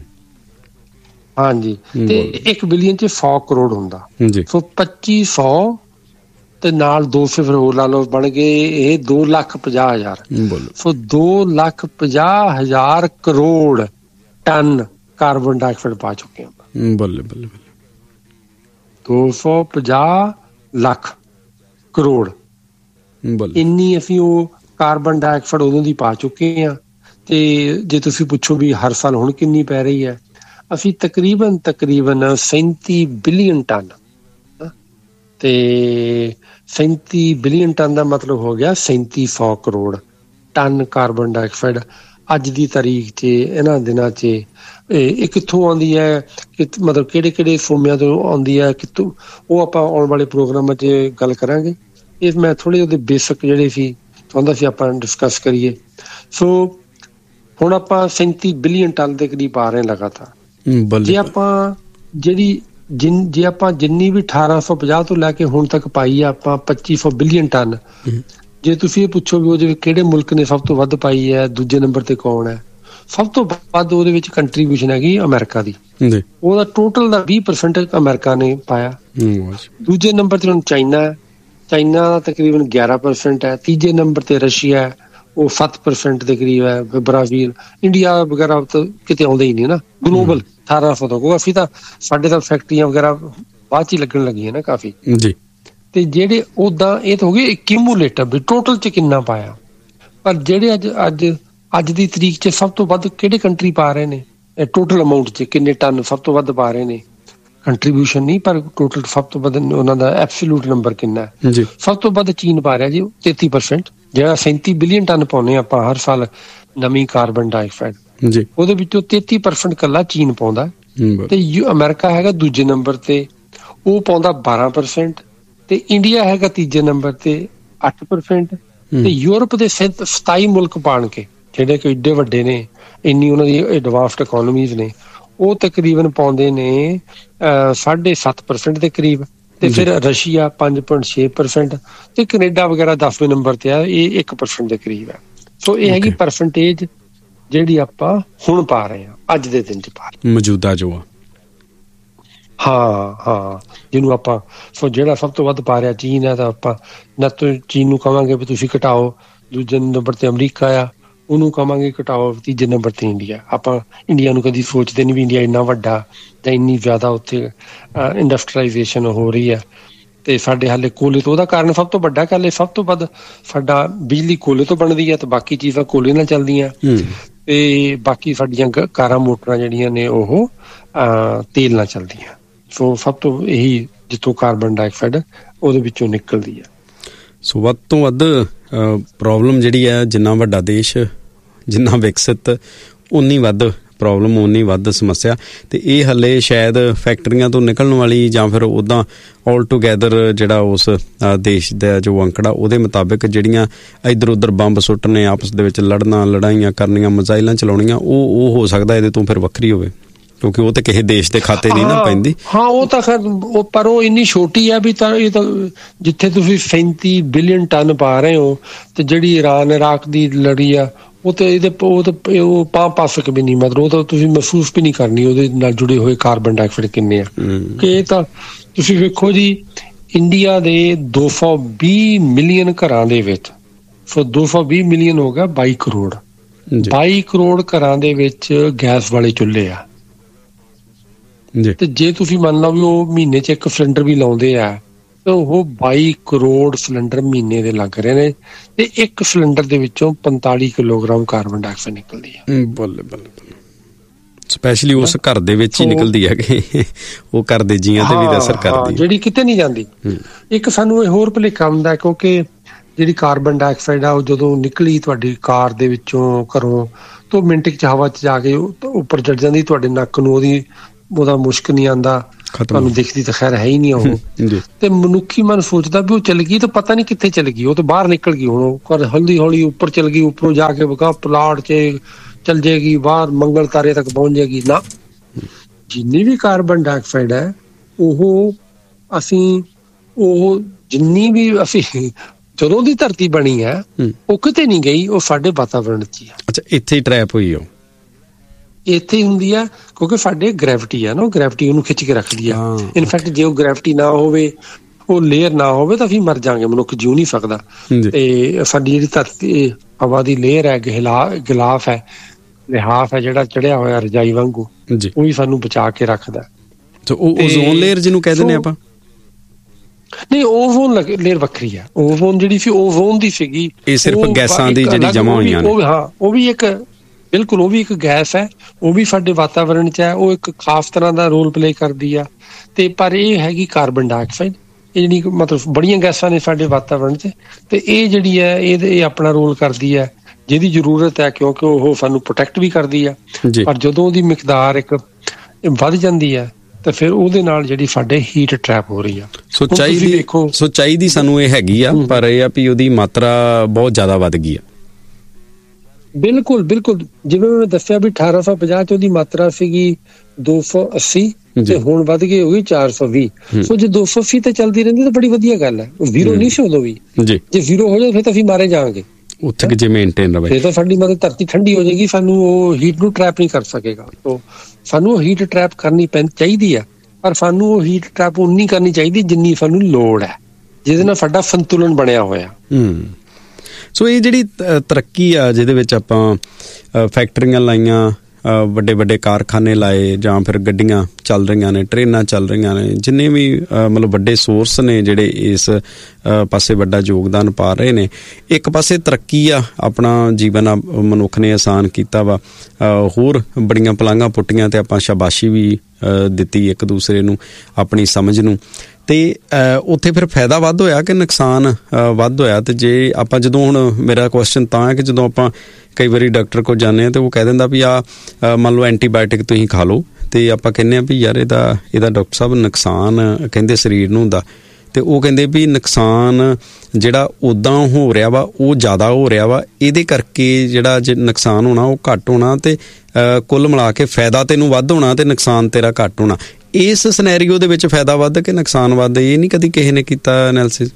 ਹਾਂਜੀ। ਤੇ ਇੱਕ ਬਿਲੀਅਨ ਚ ਸੌ ਕਰੋੜ ਹੁੰਦਾ ਜੀ। ਸੋ ਪੱਚੀ ਸੌ ਤੇ ਨਾਲ ਦੋ ਸੌ ਫਿਰ ਹੋਰ ਲਾ ਲਓ, ਬਣ ਗਏ ਇਹ ਦੋ ਲੱਖ ਪੰਜਾਹ ਹਜ਼ਾਰ। ਸੋ ਦੋ ਲੱਖ ਪੰਜਾਹ ਹਜ਼ਾਰ ਕਰੋੜ ਟਨ ਕਾਰਬਨ ਡਾਈਆਕਸਾਈਡ ਪਾ ਚੁੱਕੇ ਹਾਂ। ਬੱਲੇ ਬੱਲੇ ਬੱਲੇ। ਦੋ ਸੌ ਪੰਜਾਹ ਲੱਖ ਕਰੋੜ ਇੰਨੀ ਅਸੀਂ ਉਹ ਕਾਰਬਨ ਡਾਈਆਕਸਾਈਡ ਉਦੋਂ ਦੀ ਪਾ ਚੁੱਕੇ ਹਾਂ। ਤੇ ਜੇ ਤੁਸੀਂ ਪੁੱਛੋ ਵੀ ਹਰ ਸਾਲ ਹੁਣ ਕਿੰਨੀ ਪੈ ਰਹੀ ਹੈ, ਅਸੀਂ ਤਕਰੀਬਨ ਤਕਰੀਬਨ ਸੈਂਤੀ ਬਿਲੀਅਨ ਟਨ। ਤੇ ਸੈਂਤੀ ਬਿਲੀਅਨ ਟਨ ਦਾ ਮਤਲਬ ਹੋ ਗਿਆ ਸੈਂਤੀ ਸੌ ਕਰੋੜ ਟਨ ਕਾਰਬਨ ਡਾਈਆਕਸਾਈਡ ਅੱਜ ਦੀ ਤਾਰੀਖ 'ਚ, ਇਹਨਾਂ ਦਿਨਾਂ 'ਚ। ਇਹ ਕਿੱਥੋਂ ਆਉਂਦੀ ਹੈ, ਮਤਲਬ ਕਿਹੜੇ ਕਿਹੜੇ ਸੋਮਿਆਂ ਤੋਂ ਆਉਂਦੀ ਹੈ, ਕਿੱਥੋਂ, ਉਹ ਆਪਾਂ ਆਉਣ ਵਾਲੇ ਪ੍ਰੋਗਰਾਮਾਂ 'ਚ ਗੱਲ ਕਰਾਂਗੇ। ਇਹ ਮੈਂ ਥੋੜ੍ਹੇ ਉਹਦੇ ਬੇਸਿਕ ਜਿਹੜੇ ਸੀ ਚਾਹੁੰਦਾ ਸੀ ਆਪਾਂ ਡਿਸਕਸ ਕਰੀਏ। ਸੋ ਹੁਣ ਆਪਾਂ ਸੈਂਤੀ ਬਿਲੀਅਨ ਟਨ ਦੇ ਕਰੀਬ ਆ ਰਹੇ ਲਗਾਤਾਰ। ਜੇ ਆਪਾਂ ਜਿਹੜੀ ਜਿਨ ਜੇ ਆਪਾਂ ਜਿੰਨੀ ਵੀ ਅਠਾਰਾਂ ਸੌ ਪੰਜਾਹ ਤੋਂ ਲੈ ਕੇ ਹੁਣ ਤੱਕ ਪਾਈ ਆ ਆਪਾਂ ਪੱਚੀ ਸੌ ਬਿਲੀਅਨ ਟਨ, ਜੇ ਤੁਸੀਂ ਇਹ ਪੁੱਛੋ ਵੀ ਉਹਦੇ ਵਿੱਚ ਕਿਹੜੇ ਮੁਲਕ ਨੇ ਸਭ ਤੋਂ ਵੱਧ ਪਾਈ ਹੈ, ਦੂਜੇ ਨੰਬਰ ਤੇ ਕੌਣ ਹੈ, ਸਭ ਤੋਂ ਵੱਧ ਉਹਦੇ ਵਿੱਚ ਕੰਟਰੀਬਿਊਸ਼ਨ ਹੈਗੀ ਅਮਰੀਕਾ ਦੀ। ਉਹਦਾ ਟੋਟਲ ਦਾ ਵੀਹ ਪਰਸੈਂਟ ਅਮਰੀਕਾ ਨੇ ਪਾਇਆ। ਦੂਜੇ ਨੰਬਰ ਤੇ ਹੁਣ ਚਾਈਨਾ ਹੈ, ਚਾਈਨਾ ਦਾ ਤਕਰੀਬਨ ਗਿਆਰਾਂ ਪਰਸੈਂਟ ਹੈ। ਤੀਜੇ ਨੰਬਰ ਤੇ ਰਸ਼ੀਆ ਹੈ, ਉਹ ਸੱਤ ਪਰਸੈਂਟ ਦੇ ਕਰੀਬ ਹੈ। ਬ੍ਰਾਜ਼ੀਲ, ਇੰਡੀਆ ਵਗੈਰਾ ਤਾਂ ਕਿਤੇ ਆਉਂਦੇ ਹੀ ਨਹੀਂ ਨਾ ਗਲੋਬਲ ਅਠਾਰਾਂ ਸੌ ਤੋਂ। ਅਸੀਂ ਤਾਂ ਸਾਡੇ ਤਾਂ ਫੈਕਟਰੀਆਂ ਵਗੈਰਾ ਬਾਅਦ ਚ ਹੀ ਲੱਗਣ ਲੱਗੀਆਂ ਨਾ ਕਾਫੀ ਜੀ। ਤੇ ਜਿਹੜੇ ਓਦਾਂ ਇਹ ਤਾਂ ਹੋ ਗਏ ਕਿਮੂਲੇਟਿਵ ਵੀ ਟੋਟਲ ਚ ਕਿੰਨਾ ਪਾਇਆ। ਪਰ ਜਿਹੜੇ ਅੱਜ ਅੱਜ ਅੱਜ ਦੀ ਤਰੀਕ ਚ ਸਭ ਤੋਂ ਵੱਧ ਕਿਹੜੇ ਕੰਟਰੀ ਪਾ ਰਹੇ ਨੇ ਟੋਟਲ ਅਮਾਊਂਟ ਚ, ਕਿੰਨੇ ਟਨ ਸਭ ਤੋਂ ਵੱਧ ਪਾ ਰਹੇ ਨੇ, ਕੰਟਰੀਬਿਊਸ਼ਨ ਨਹੀਂ ਪਰ ਟੋਟਲ ਸਭ ਤੋਂ ਵੱਧ ਉਹਨਾਂ ਦਾ ਐਬਸੋਲੂਟ ਨੰਬਰ ਕਿੰਨਾ ਹੈ। ਸਭ ਤੋਂ ਵੱਧ ਚੀਨ ਪਾ ਰਿਹਾ ਜੀ ਤੇਤੀ ਪਰਸੈਂਟ, ਜਿਹੜਾ ਸੈਂਤੀ ਬਿਲੀਅਨ ਟਨ ਪਾਉਂਦੇ ਆਪਾਂ ਹਰ ਸਾਲ ਨਵੀਂ ਕਾਰਬਨ ਡਾਈਆਕਸਾਈਡ, ਉਹਦੇ ਵਿੱਚੋਂ ਤੇਤੀ ਪਰਸੈਂਟ ਕੱਲਾ ਚੀਨ ਪਾਉਂਦਾ। ਤੇ ਅਮਰੀਕਾ ਹੈਗਾ ਦੂਜੇ ਨੰਬਰ ਤੇ, ਉਹ ਪਾਉਂਦਾ ਬਾਰਾਂ ਪਰਸੈਂਟ। ਤੇ ਇੰਡੀਆ ਹੈਗਾ ਤੀਜੇ ਨੰਬਰ ਤੇ ਅੱਠ ਪਰਸੈਂਟ। ਤੇ ਯੂਰਪ ਦੇ ਸਤਾਈ ਮੁਲਕ ਪਾਣ ਕੇ ਜਿਹੜੇ ਕਿ ਏਡੇ ਵੱਡੇ ਨੇ, ਇੰਨੀ ਉਹਨਾਂ ਦੀ ਐਡਵਾਂਸਡ ਇਕੋਨਮੀਜ਼ ਨੇ, ਉਹ ਤਕਰੀਬਨ ਪਾਉਂਦੇ ਨੇ ਸਾਢੇ ਸੱਤ ਪਰਸੈਂਟ ਦੇ ਕਰੀਬ। ਤੇ ਫਿਰ ਰਸ਼ੀਆ ਪੰਜ ਪੁਆਇੰਟ ਛੇ ਪਰਸੈਂਟ ਤੇ ਕੈਨੇਡਾ ਵਗੈਰਾ ਦਸਵੇਂ ਨੰਬਰ ਤੇ ਆ, ਇਹ ਇੱਕ ਪਰਸੈਂਟ ਦੇ ਕਰੀਬ ਹੈ। ਸੋ ਇਹ ਹੈਗੀ ਪਰਸੈਂਟੇਜ ਜਿਹੜੀ ਆਪਾਂ ਹੁਣ ਪਾ ਰਹੇ ਹਾਂ ਅੱਜ ਦੇ ਦਿਨ ਚ ਪਾ ਰਹੇ ਮੌਜੂਦਾ ਜੋ ਆ। ਹਾਂ ਹਾਂ ਜਿਹਨੂੰ ਆਪਾਂ ਸੋ ਜਿਹੜਾ ਸਭ ਤੋਂ ਵੱਧ ਪਾ ਰਿਹਾ ਚੀਨ ਹੈ, ਤਾਂ ਆਪਾਂ ਨਾ ਚੀਨ ਨੂੰ ਕਹਾਂਗੇ ਵੀ ਤੁਸੀਂ ਘਟਾਓ। ਦੂਜੇ ਨੰਬਰ ਤੇ ਅਮਰੀਕਾ ਆ, ਉਹਨੂੰ ਕਹਾਂਗੇ ਘਟਾਓ। ਤੀਜੇ ਨੰਬਰ ਤੇ ਇੰਡੀਆ। ਆਪਾਂ ਇੰਡੀਆ ਨੂੰ ਕਦੀ ਸੋਚਦੇ ਨਹੀਂ ਵੀ ਇੰਡੀਆ ਇੰਨਾ ਵੱਡਾ ਜਾਂ ਇੰਨੀ ਜ਼ਿਆਦਾ ਉੱਥੇ ਇੰਡਸਟਰੀਲਾਈਜੇਸ਼ਨ ਹੋ ਰਹੀ ਹੈ। ਤੇ ਸਾਡੇ ਹਾਲੇ ਕੋਲੇ ਤੋਂ, ਉਹਦਾ ਕਾਰਨ ਸਭ ਤੋਂ ਵੱਡਾ ਗੱਲ, ਸਭ ਤੋਂ ਵੱਧ ਸਾਡਾ ਬਿਜਲੀ ਕੋਲੇ ਤੋਂ ਬਣਦੀ ਹੈ ਤੇ ਬਾਕੀ ਚੀਜ਼ਾਂ ਕੋਲੇ ਨਾਲ ਚੱਲਦੀਆਂ। ਤੇ ਬਾਕੀ ਸਾਡੀਆਂ ਕਾਰਾਂ ਮੋਟਰਾਂ ਜਿਹੜੀਆਂ ਨੇ ਉਹ ਤੇਲ ਨਾਲ ਚੱਲਦੀਆਂ। ਸੋ ਸਭ ਤੋਂ ਇਹੀ ਜਿੱਥੋਂ ਕਾਰਬਨ ਡਾਈਆਕਸਾਈਡ ਉਹਦੇ ਵਿੱਚੋਂ ਨਿਕਲਦੀ ਹੈ। ਸੋ ਵੱਧ ਤੋਂ ਵੱਧ ਪ੍ਰੋਬਲਮ ਜਿਹੜੀ ਹੈ, ਜਿੰਨਾ ਵੱਡਾ ਦੇਸ਼, ਜਿੰਨਾ ਵਿਕਸਿਤ, ਉਨੀ ਵੱਧ ਪ੍ਰੋਬਲਮ, ਉਨੀ ਵੱਧ ਸਮੱਸਿਆ। ਤੇ ਇਹ ਹਾਲੇ ਸ਼ਾਇਦ ਫੈਕਟਰੀਆਂ ਤੋਂ ਨਿਕਲਣ ਵਾਲੀ ਜਾਂ ਫਿਰ ਉੱਦਾਂ ਆਲ ਟੂਗੈਦਰ ਜਿਹੜਾ ਉਸ ਦੇਸ਼ ਦਾ ਜੋ ਅੰਕੜਾ ਉਹਦੇ ਮੁਤਾਬਿਕ ਜਿਹੜੀਆਂ ਇੱਧਰ ਉੱਧਰ ਬੰਬ ਸੁੱਟਣੇ, ਆਪਸ ਦੇ ਵਿੱਚ ਲੜਨਾ, ਲੜਾਈਆਂ ਕਰਨੀਆਂ, ਮਿਜ਼ਾਈਲਾਂ ਚਲਾਉਣੀਆਂ, ਉਹ ਉਹ ਹੋ ਸਕਦਾ ਇਹਦੇ ਤੋਂ ਫਿਰ ਵੱਖਰੀ ਹੋਵੇ, ਕਿਉਂਕਿ ਉਹ ਤਾਂ ਕਿਸੇ ਦੇਸ਼ ਦੇ ਖਾਤੇ ਨਹੀਂ ਨਾ ਪੈਂਦੀ। ਹਾਂ ਉਹ ਤਾਂ ਖੈਰ ਉਹ, ਪਰ ਉਹ ਇੰਨੀ ਛੋਟੀ ਆ ਵੀ ਤਾਂ ਇਹ ਤਾਂ ਜਿੱਥੇ ਤੁਸੀਂ ਸੈਂਤੀ ਬਿਲੀਅਨ ਟਨ ਪਾ ਰਹੇ ਹੋ, ਤੇ ਜਿਹੜੀ ਇਰਾਨ ਇਰਾਕ ਦੀ ਲੜੀ ਆ ਉਹ ਤਾਂ ਇਹਦੇ ਉਹ ਤਾਂ ਉਹ ਪਾ ਪਾ ਸਕ ਵੀ ਨਹੀਂ, ਮਤਲਬ ਉਹ ਤਾਂ ਤੁਸੀਂ ਮਹਿਸੂਸ ਵੀ ਨਹੀਂ ਕਰਨੀ ਉਹਦੇ ਨਾਲ ਜੁੜੇ ਹੋਏ ਕਾਰਬਨ ਡਾਈਆਕਸਾਈਡ ਕਿੰਨੇ ਆ। ਕਿ ਇਹ ਤਾਂ ਤੁਸੀਂ ਵੇਖੋ ਜੀ, ਇੰਡੀਆ ਦੇ ਦੋ ਸੌ ਵੀਹ ਮਿਲੀਅਨ ਘਰਾਂ ਦੇ ਵਿੱਚ, ਸੋ ਦੋ ਸੌ ਵੀਹ ਮਿਲੀਅਨ ਹੋ ਗਿਆ ਬਾਈ ਕਰੋੜ, ਬਾਈ ਕਰੋੜ ਘਰਾਂ ਦੇ ਵਿੱਚ ਗੈਸ ਵਾਲੇ ਚੁੱਲ੍ਹੇ ਆ। ਤੇ ਜੇ ਤੁਸੀਂ ਮੰਨ ਲਓ ਵੀ ਉਹ ਮਹੀਨੇ 'ਚ ਇੱਕ ਸਿਲੰਡਰ ਵੀ ਲਾਉਂਦੇ ਆ, ਤੇ ਉਹ ਬਾਈ ਕਰੋੜ ਸਿਲੰਡਰ ਮਹੀਨੇ ਦੇ ਲੱਗ ਰਹੇ ਨੇ, ਤੇ ਇੱਕ ਸਿਲੰਡਰ ਦੇ ਵਿੱਚੋਂ ਪੰਤਾਲੀ ਕਿਲੋਗ੍ਰਾਮ ਕਾਰਬਨ ਡਾਈਆਕਸਾਈਡ ਨਿਕਲਦੀ ਹੈ। ਬੱਲੇ ਬੱਲੇ, ਸਪੈਸ਼ਲੀ ਉਸ ਘਰ ਦੇ ਵਿੱਚ ਹੀ ਨਿਕਲਦੀ ਹੈ ਕਿ ਉਹ ਘਰ ਦੇ ਜੀਆਂ ਤੇ ਵੀ ਅਸਰ ਕਰਦੀ ਹੈ, ਜਿਹੜੀ ਕਿਤੇ ਨਹੀਂ ਜਾਂਦੀ। ਇੱਕ ਸਾਨੂੰ ਇਹ ਹੋਰ ਭੁਲੇਖਾ ਹੁੰਦਾ, ਕਿਉਂਕਿ ਜਿਹੜੀ ਕਾਰਬਨ ਡਾਈਆਕਸਾਈਡ ਆ ਉਹ ਜਦੋਂ ਨਿਕਲੀ ਤੁਹਾਡੀ ਕਾਰ ਦੇ ਵਿੱਚੋਂ, ਘਰੋਂ, ਤੋਂ ਮਿੰਟ 'ਚ ਹਵਾ 'ਚ ਜਾ ਕੇ ਉੱਪਰ ਚੜ ਜਾਂਦੀ, ਤੁਹਾਡੇ ਨੱਕ ਨੂੰ ਉਹਦੀ ਉਹਦਾ ਮੁਸ਼ਕ ਨਹੀਂ ਆਉਂਦਾ, ਤੁਹਾਨੂੰ ਦਿਖਦੀ ਤਾਂ ਖੈਰ ਹੈ ਹੀ ਨਹੀਂ ਉਹ। ਤੇ ਮਨੁੱਖੀ ਮਨ ਸੋਚਦਾ ਵੀ ਉਹ ਚਲ ਗਈ, ਤਾਂ ਪਤਾ ਨਹੀਂ ਕਿੱਥੇ ਚਲ ਗਈ, ਉਹ ਤਾਂ ਬਾਹਰ ਨਿਕਲ ਗਈ, ਹੁਣ ਉਹ ਹੌਲੀ ਹੌਲੀ ਉੱਪਰ ਚਲ ਗਈ, ਉੱਪਰੋਂ ਜਾ ਕੇ ਵਗਾ ਪਲਾਟ 'ਚ ਚਲ ਜਾਏਗੀ, ਬਾਹਰ ਮੰਗਲ ਤਾਰੇ ਤੱਕ ਪਹੁੰਚ ਜਾਏਗੀ ਨਾ। ਜਿੰਨੀ ਵੀ ਕਾਰਬਨ ਡਾਈਆਕਸਾਈਡ ਹੈ ਉਹ ਅਸੀਂ ਉਹ ਜਿੰਨੀ ਵੀ ਅਸੀਂ ਜਦੋਂ ਦੀ ਧਰਤੀ ਬਣੀ ਹੈ ਉਹ ਕਿਤੇ ਨਹੀਂ ਗਈ, ਉਹ ਸਾਡੇ ਵਾਤਾਵਰਣ 'ਚ ਹੀ ਆ। ਅੱਛਾ, ਇੱਥੇ ਹੀ ਟਰੈਪ ਹੋਈ, ਉਹ ਇੱਥੇ ਹੀ ਹੁੰਦੀ ਆ, ਕਿਉਂਕਿ ਸਾਡੇ ਗ੍ਰੈਵਿਟੀ ਆ ਨਾ, ਉਹ ਗ੍ਰੈਵਿਟੀ ਉਹਨੂੰ ਖਿੱਚ ਕੇ ਰੱਖਦੀ ਆ। ਇਨਫੈਕਟ ਜੇ ਉਹ ਗ੍ਰੈਵਿਟੀ ਨਾ ਹੋਵੇ, ਉਹ ਲੇਅਰ ਨਾ ਹੋਵੇ, ਤਾਂ ਅਸੀਂ ਮਰ ਜਾਵਾਂਗੇ, ਮਨੁੱਖ ਜਿਉ ਨਹੀਂ ਸਕਦਾ। ਤੇ ਸਾਡੀ ਜਿਹੜੀ ਧਰਤੀ ਹਵਾ ਦੀ ਲੇਅਰ ਹੈ, ਗਿਲਾਫ ਹੈ, ਲਿਹਾਫ ਹੈ ਜਿਹੜਾ ਚੜਿਆ ਹੋਇਆ ਰਜਾਈ ਵਾਂਗੂ, ਉਹ ਵੀ ਸਾਨੂੰ ਬਚਾ ਕੇ ਰੱਖਦਾ। ਓਜ਼ੋਨ ਲੇਅਰ ਜਿਹਨੂੰ ਕਹਿ ਦਿੰਦੇ ਆਪਾਂ, ਨਹੀਂ ਓਜ਼ੋਨ ਲੇਅਰ ਵੱਖਰੀ ਆ। ਓਜ਼ੋਨ ਜਿਹੜੀ ਸੀ ਓਜ਼ੋਨ ਦੀ ਸੀਗੀ, ਇਹ ਸਿਰਫ ਗੈਸਾਂ ਦੀ ਜਿਹੜੀ ਜਮਾ ਹੋਈਆਂ ਨੇ। ਹਾਂ, ਉਹ ਵੀ ਇੱਕ ਬਿਲਕੁਲ ਉਹ ਵੀ ਇੱਕ ਗੈਸ ਹੈ, ਉਹ ਵੀ ਸਾਡੇ ਵਾਤਾਵਰਣ 'ਚ ਹੈ, ਉਹ ਇੱਕ ਖਾਸ ਤਰ੍ਹਾਂ ਦਾ ਰੋਲ ਪਲੇ ਕਰਦੀ ਆ। ਤੇ ਪਰ ਇਹ ਹੈਗੀ ਕਾਰਬਨ ਡਾਈਆਕਸਾਈਡ, ਇਹ ਜਿਹੜੀ ਮਤਲਬ ਬੜੀਆਂ ਗੈਸਾਂ ਨੇ ਸਾਡੇ ਵਾਤਾਵਰਣ 'ਚ, ਤੇ ਇਹ ਜਿਹੜੀ ਹੈ ਇਹ ਇਹ ਆਪਣਾ ਰੋਲ ਕਰਦੀ ਹੈ, ਜਿਹਦੀ ਜ਼ਰੂਰਤ ਹੈ, ਕਿਉਂਕਿ ਉਹ ਸਾਨੂੰ ਪ੍ਰੋਟੈਕਟ ਵੀ ਕਰਦੀ ਆ। ਪਰ ਜਦੋਂ ਉਹਦੀ ਮਿਕਦਾਰ ਇੱਕ ਵੱਧ ਜਾਂਦੀ ਹੈ, ਤਾਂ ਫਿਰ ਉਹਦੇ ਨਾਲ ਜਿਹੜੀ ਸਾਡੇ ਹੀਟ ਟਰੈਪ ਹੋ ਰਹੀ ਆ। ਸੋ ਚਾਹੀਦੀ ਦੇਖੋ ਸੋ ਚਾਹੀਦੀ ਸਾਨੂੰ ਇਹ ਹੈਗੀ ਆ, ਪਰ ਇਹ ਆ ਵੀ ਉਹਦੀ ਮਾਤਰਾ ਬਹੁਤ ਜ਼ਿਆਦਾ ਵੱਧ ਗਈ ਆ। ਬਿਲਕੁਲ ਬਿਲਕੁਲ, ਜਿਵੇਂ ਮੈਂ ਦੱਸਿਆ ਵੀ ਅਠਾਰਾਂ ਸੌ ਪੰਜਾਹ 'ਚ ਉਹਦੀ ਮਾਤਰਾ ਸੀਗੀ ਦੋ ਸੌ ਅੱਸੀ, ਤੇ ਹੁਣ ਵੱਧ ਗਈ ਹੋ ਗਈ ਚਾਰ ਸੌ ਵੀਹ। ਸੋ ਜੇ ਦੋ ਸੌ ਅੱਸੀ ਤੇ ਚੱਲਦੀ ਰਹਿੰਦੀ ਤਾਂ ਬੜੀ ਵਧੀਆ ਗੱਲ ਹੈ। ਜ਼ੀਰੋ ਨਹੀਂ ਸੀ ਉਦੋਂ ਵੀ, ਜੇ ਜ਼ੀਰੋ ਹੋ ਜਾਏ ਫਿਰ ਤਾਂ ਅਸੀਂ ਮਾਰੇ ਜਾਵਾਂਗੇ। ਉੱਥੇ ਜੇ ਮੇਨਟੇਨ ਰਵੇ ਫਿਰ ਤਾਂ ਸਾਡੀ ਮਤਲਬ ਧਰਤੀ ਠੰਡੀ ਹੋ ਜਾਏਗੀ, ਸਾਨੂੰ ਉਹ ਹੀਟ ਨੂੰ ਟਰੈਪ ਨਹੀਂ ਕਰ ਸਕੇਗਾ। ਸੋ ਸਾਨੂੰ ਉਹ ਹੀਟ ਟਰੈਪ ਕਰਨੀ ਪੈਂ ਚਾਹੀਦੀ ਆ, ਪਰ ਸਾਨੂੰ ਉਹ ਹੀਟ ਟਰੈਪ ਉਨੀ ਕਰਨੀ ਚਾਹੀਦੀ ਜਿੰਨੀ ਸਾਨੂੰ ਲੋੜ ਹੈ, ਜਿਹਦੇ ਨਾਲ ਸਾਡਾ ਸੰਤੁਲਨ ਬਣਿਆ ਹੋਇਆ। ਹੂੰ ਸੋ ਇਹ ਜਿਹੜੀ ਤਰੱਕੀ ਆ, ਜਿਹਦੇ ਵਿੱਚ ਆਪਾਂ ਫੈਕਟਰੀਆਂ ਲਾਈਆਂ, ਵੱਡੇ ਵੱਡੇ ਕਾਰਖਾਨੇ ਲਾਏ, ਜਾਂ ਫਿਰ ਗੱਡੀਆਂ ਚੱਲ ਰਹੀਆਂ ਨੇ, ਟ੍ਰੇਨਾਂ ਚੱਲ ਰਹੀਆਂ ਨੇ, ਜਿੰਨੇ ਵੀ ਮਤਲਬ ਵੱਡੇ ਸੋਰਸ ਨੇ ਜਿਹੜੇ ਇਸ ਪਾਸੇ ਵੱਡਾ ਯੋਗਦਾਨ ਪਾ ਰਹੇ ਨੇ। ਇੱਕ ਪਾਸੇ ਤਰੱਕੀ ਆ, ਆਪਣਾ ਜੀਵਨ ਆ ਮਨੁੱਖ ਨੇ ਆਸਾਨ ਕੀਤਾ ਵਾ, ਹੋਰ ਬੜੀਆਂ ਪਲਾਂਘਾਂ ਪੁੱਟੀਆਂ, ਤੇ ਆਪਾਂ ਸ਼ਾਬਾਸ਼ੀ ਵੀ ਦਿੱਤੀ ਇੱਕ ਦੂਸਰੇ ਨੂੰ, ਆਪਣੀ ਸਮਝ ਨੂੰ। ਤੇ ਉੱਥੇ ਫਿਰ ਫਾਇਦਾ ਵੱਧ ਹੋਇਆ ਕਿ ਨੁਕਸਾਨ ਵੱਧ ਹੋਇਆ? ਤੇ ਜੇ ਆਪਾਂ ਜਦੋਂ ਹੁਣ ਮੇਰਾ ਕੁਐਸਚਨ ਤਾਂ ਹੈ ਕਿ ਜਦੋਂ ਆਪਾਂ ਕਈ ਵਾਰੀ ਡਾਕਟਰ ਕੋਲ ਜਾਂਦੇ ਹਾਂ, ਤੇ ਉਹ ਕਹਿ ਦਿੰਦਾ ਵੀ ਆ ਮੰਨ ਲਓ ਐਂਟੀਬਾਇਓਟਿਕ ਤੁਸੀਂ ਖਾ ਲਓ, ਤੇ ਆਪਾਂ ਕਹਿੰਦੇ ਹਾਂ ਵੀ ਯਾਰ ਇਹਦਾ ਇਹਦਾ ਡਾਕਟਰ ਸਾਹਿਬ ਨੁਕਸਾਨ ਕਹਿੰਦੇ ਸਰੀਰ ਨੂੰ ਹੁੰਦਾ, ਤੇ ਉਹ ਕਹਿੰਦੇ ਵੀ ਨੁਕਸਾਨ ਜਿਹੜਾ ਉੱਦਾਂ ਹੋ ਰਿਹਾ ਵਾ ਉਹ ਜ਼ਿਆਦਾ ਹੋ ਰਿਹਾ ਵਾ, ਇਹਦੇ ਕਰਕੇ ਜਿਹੜਾ ਜੇ ਨੁਕਸਾਨ ਹੋਣਾ ਉਹ ਘੱਟ ਹੋਣਾ, ਤੇ ਕੁੱਲ ਮਿਲਾ ਕੇ ਫਾਇਦਾ ਤੈਨੂੰ ਵੱਧ ਹੋਣਾ ਤੇ ਨੁਕਸਾਨ ਤੇਰਾ ਘੱਟ ਹੋਣਾ। ਇਸ ਸਿਨੈਰੀਓ ਦੇ ਵਿੱਚ ਫਾਇਦਾ ਵੱਧ ਕਿ ਨੁਕਸਾਨ ਵੱਧ, ਇਹ ਨਹੀਂ ਕਦੀ ਕਿਸੇ ਨੇ ਕੀਤਾ ਐਨਾਲਿਸਿਸ?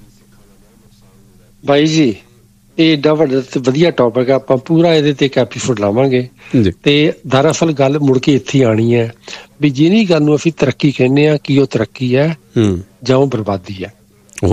ਬਾਈ ਜੀ ਇਹ ਏਡਾ ਵੱਡਾ ਤੇ ਵਧੀਆ ਟੌਪਿਕ ਆ, ਆਪਾਂ ਪੂਰਾ ਇਹਦੇ ਤੇ ਇੱਕ ਐਪੀਸੋਡ ਲਾਵਾਂਗੇ। ਤੇ ਦਰਅਸਲ ਗੱਲ ਮੁੜ ਕੇ ਇੱਥੇ ਆਣੀ ਹੈ ਵੀ ਜਿਹੜੀ ਗੱਲ ਨੂੰ ਅਸੀਂ ਤਰੱਕੀ ਕਹਿੰਦੇ ਆ, ਕੀ ਉਹ ਤਰੱਕੀ ਹੈ ਜਾਂ ਉਹ ਬਰਬਾਦੀ ਹੈ? ਉਹ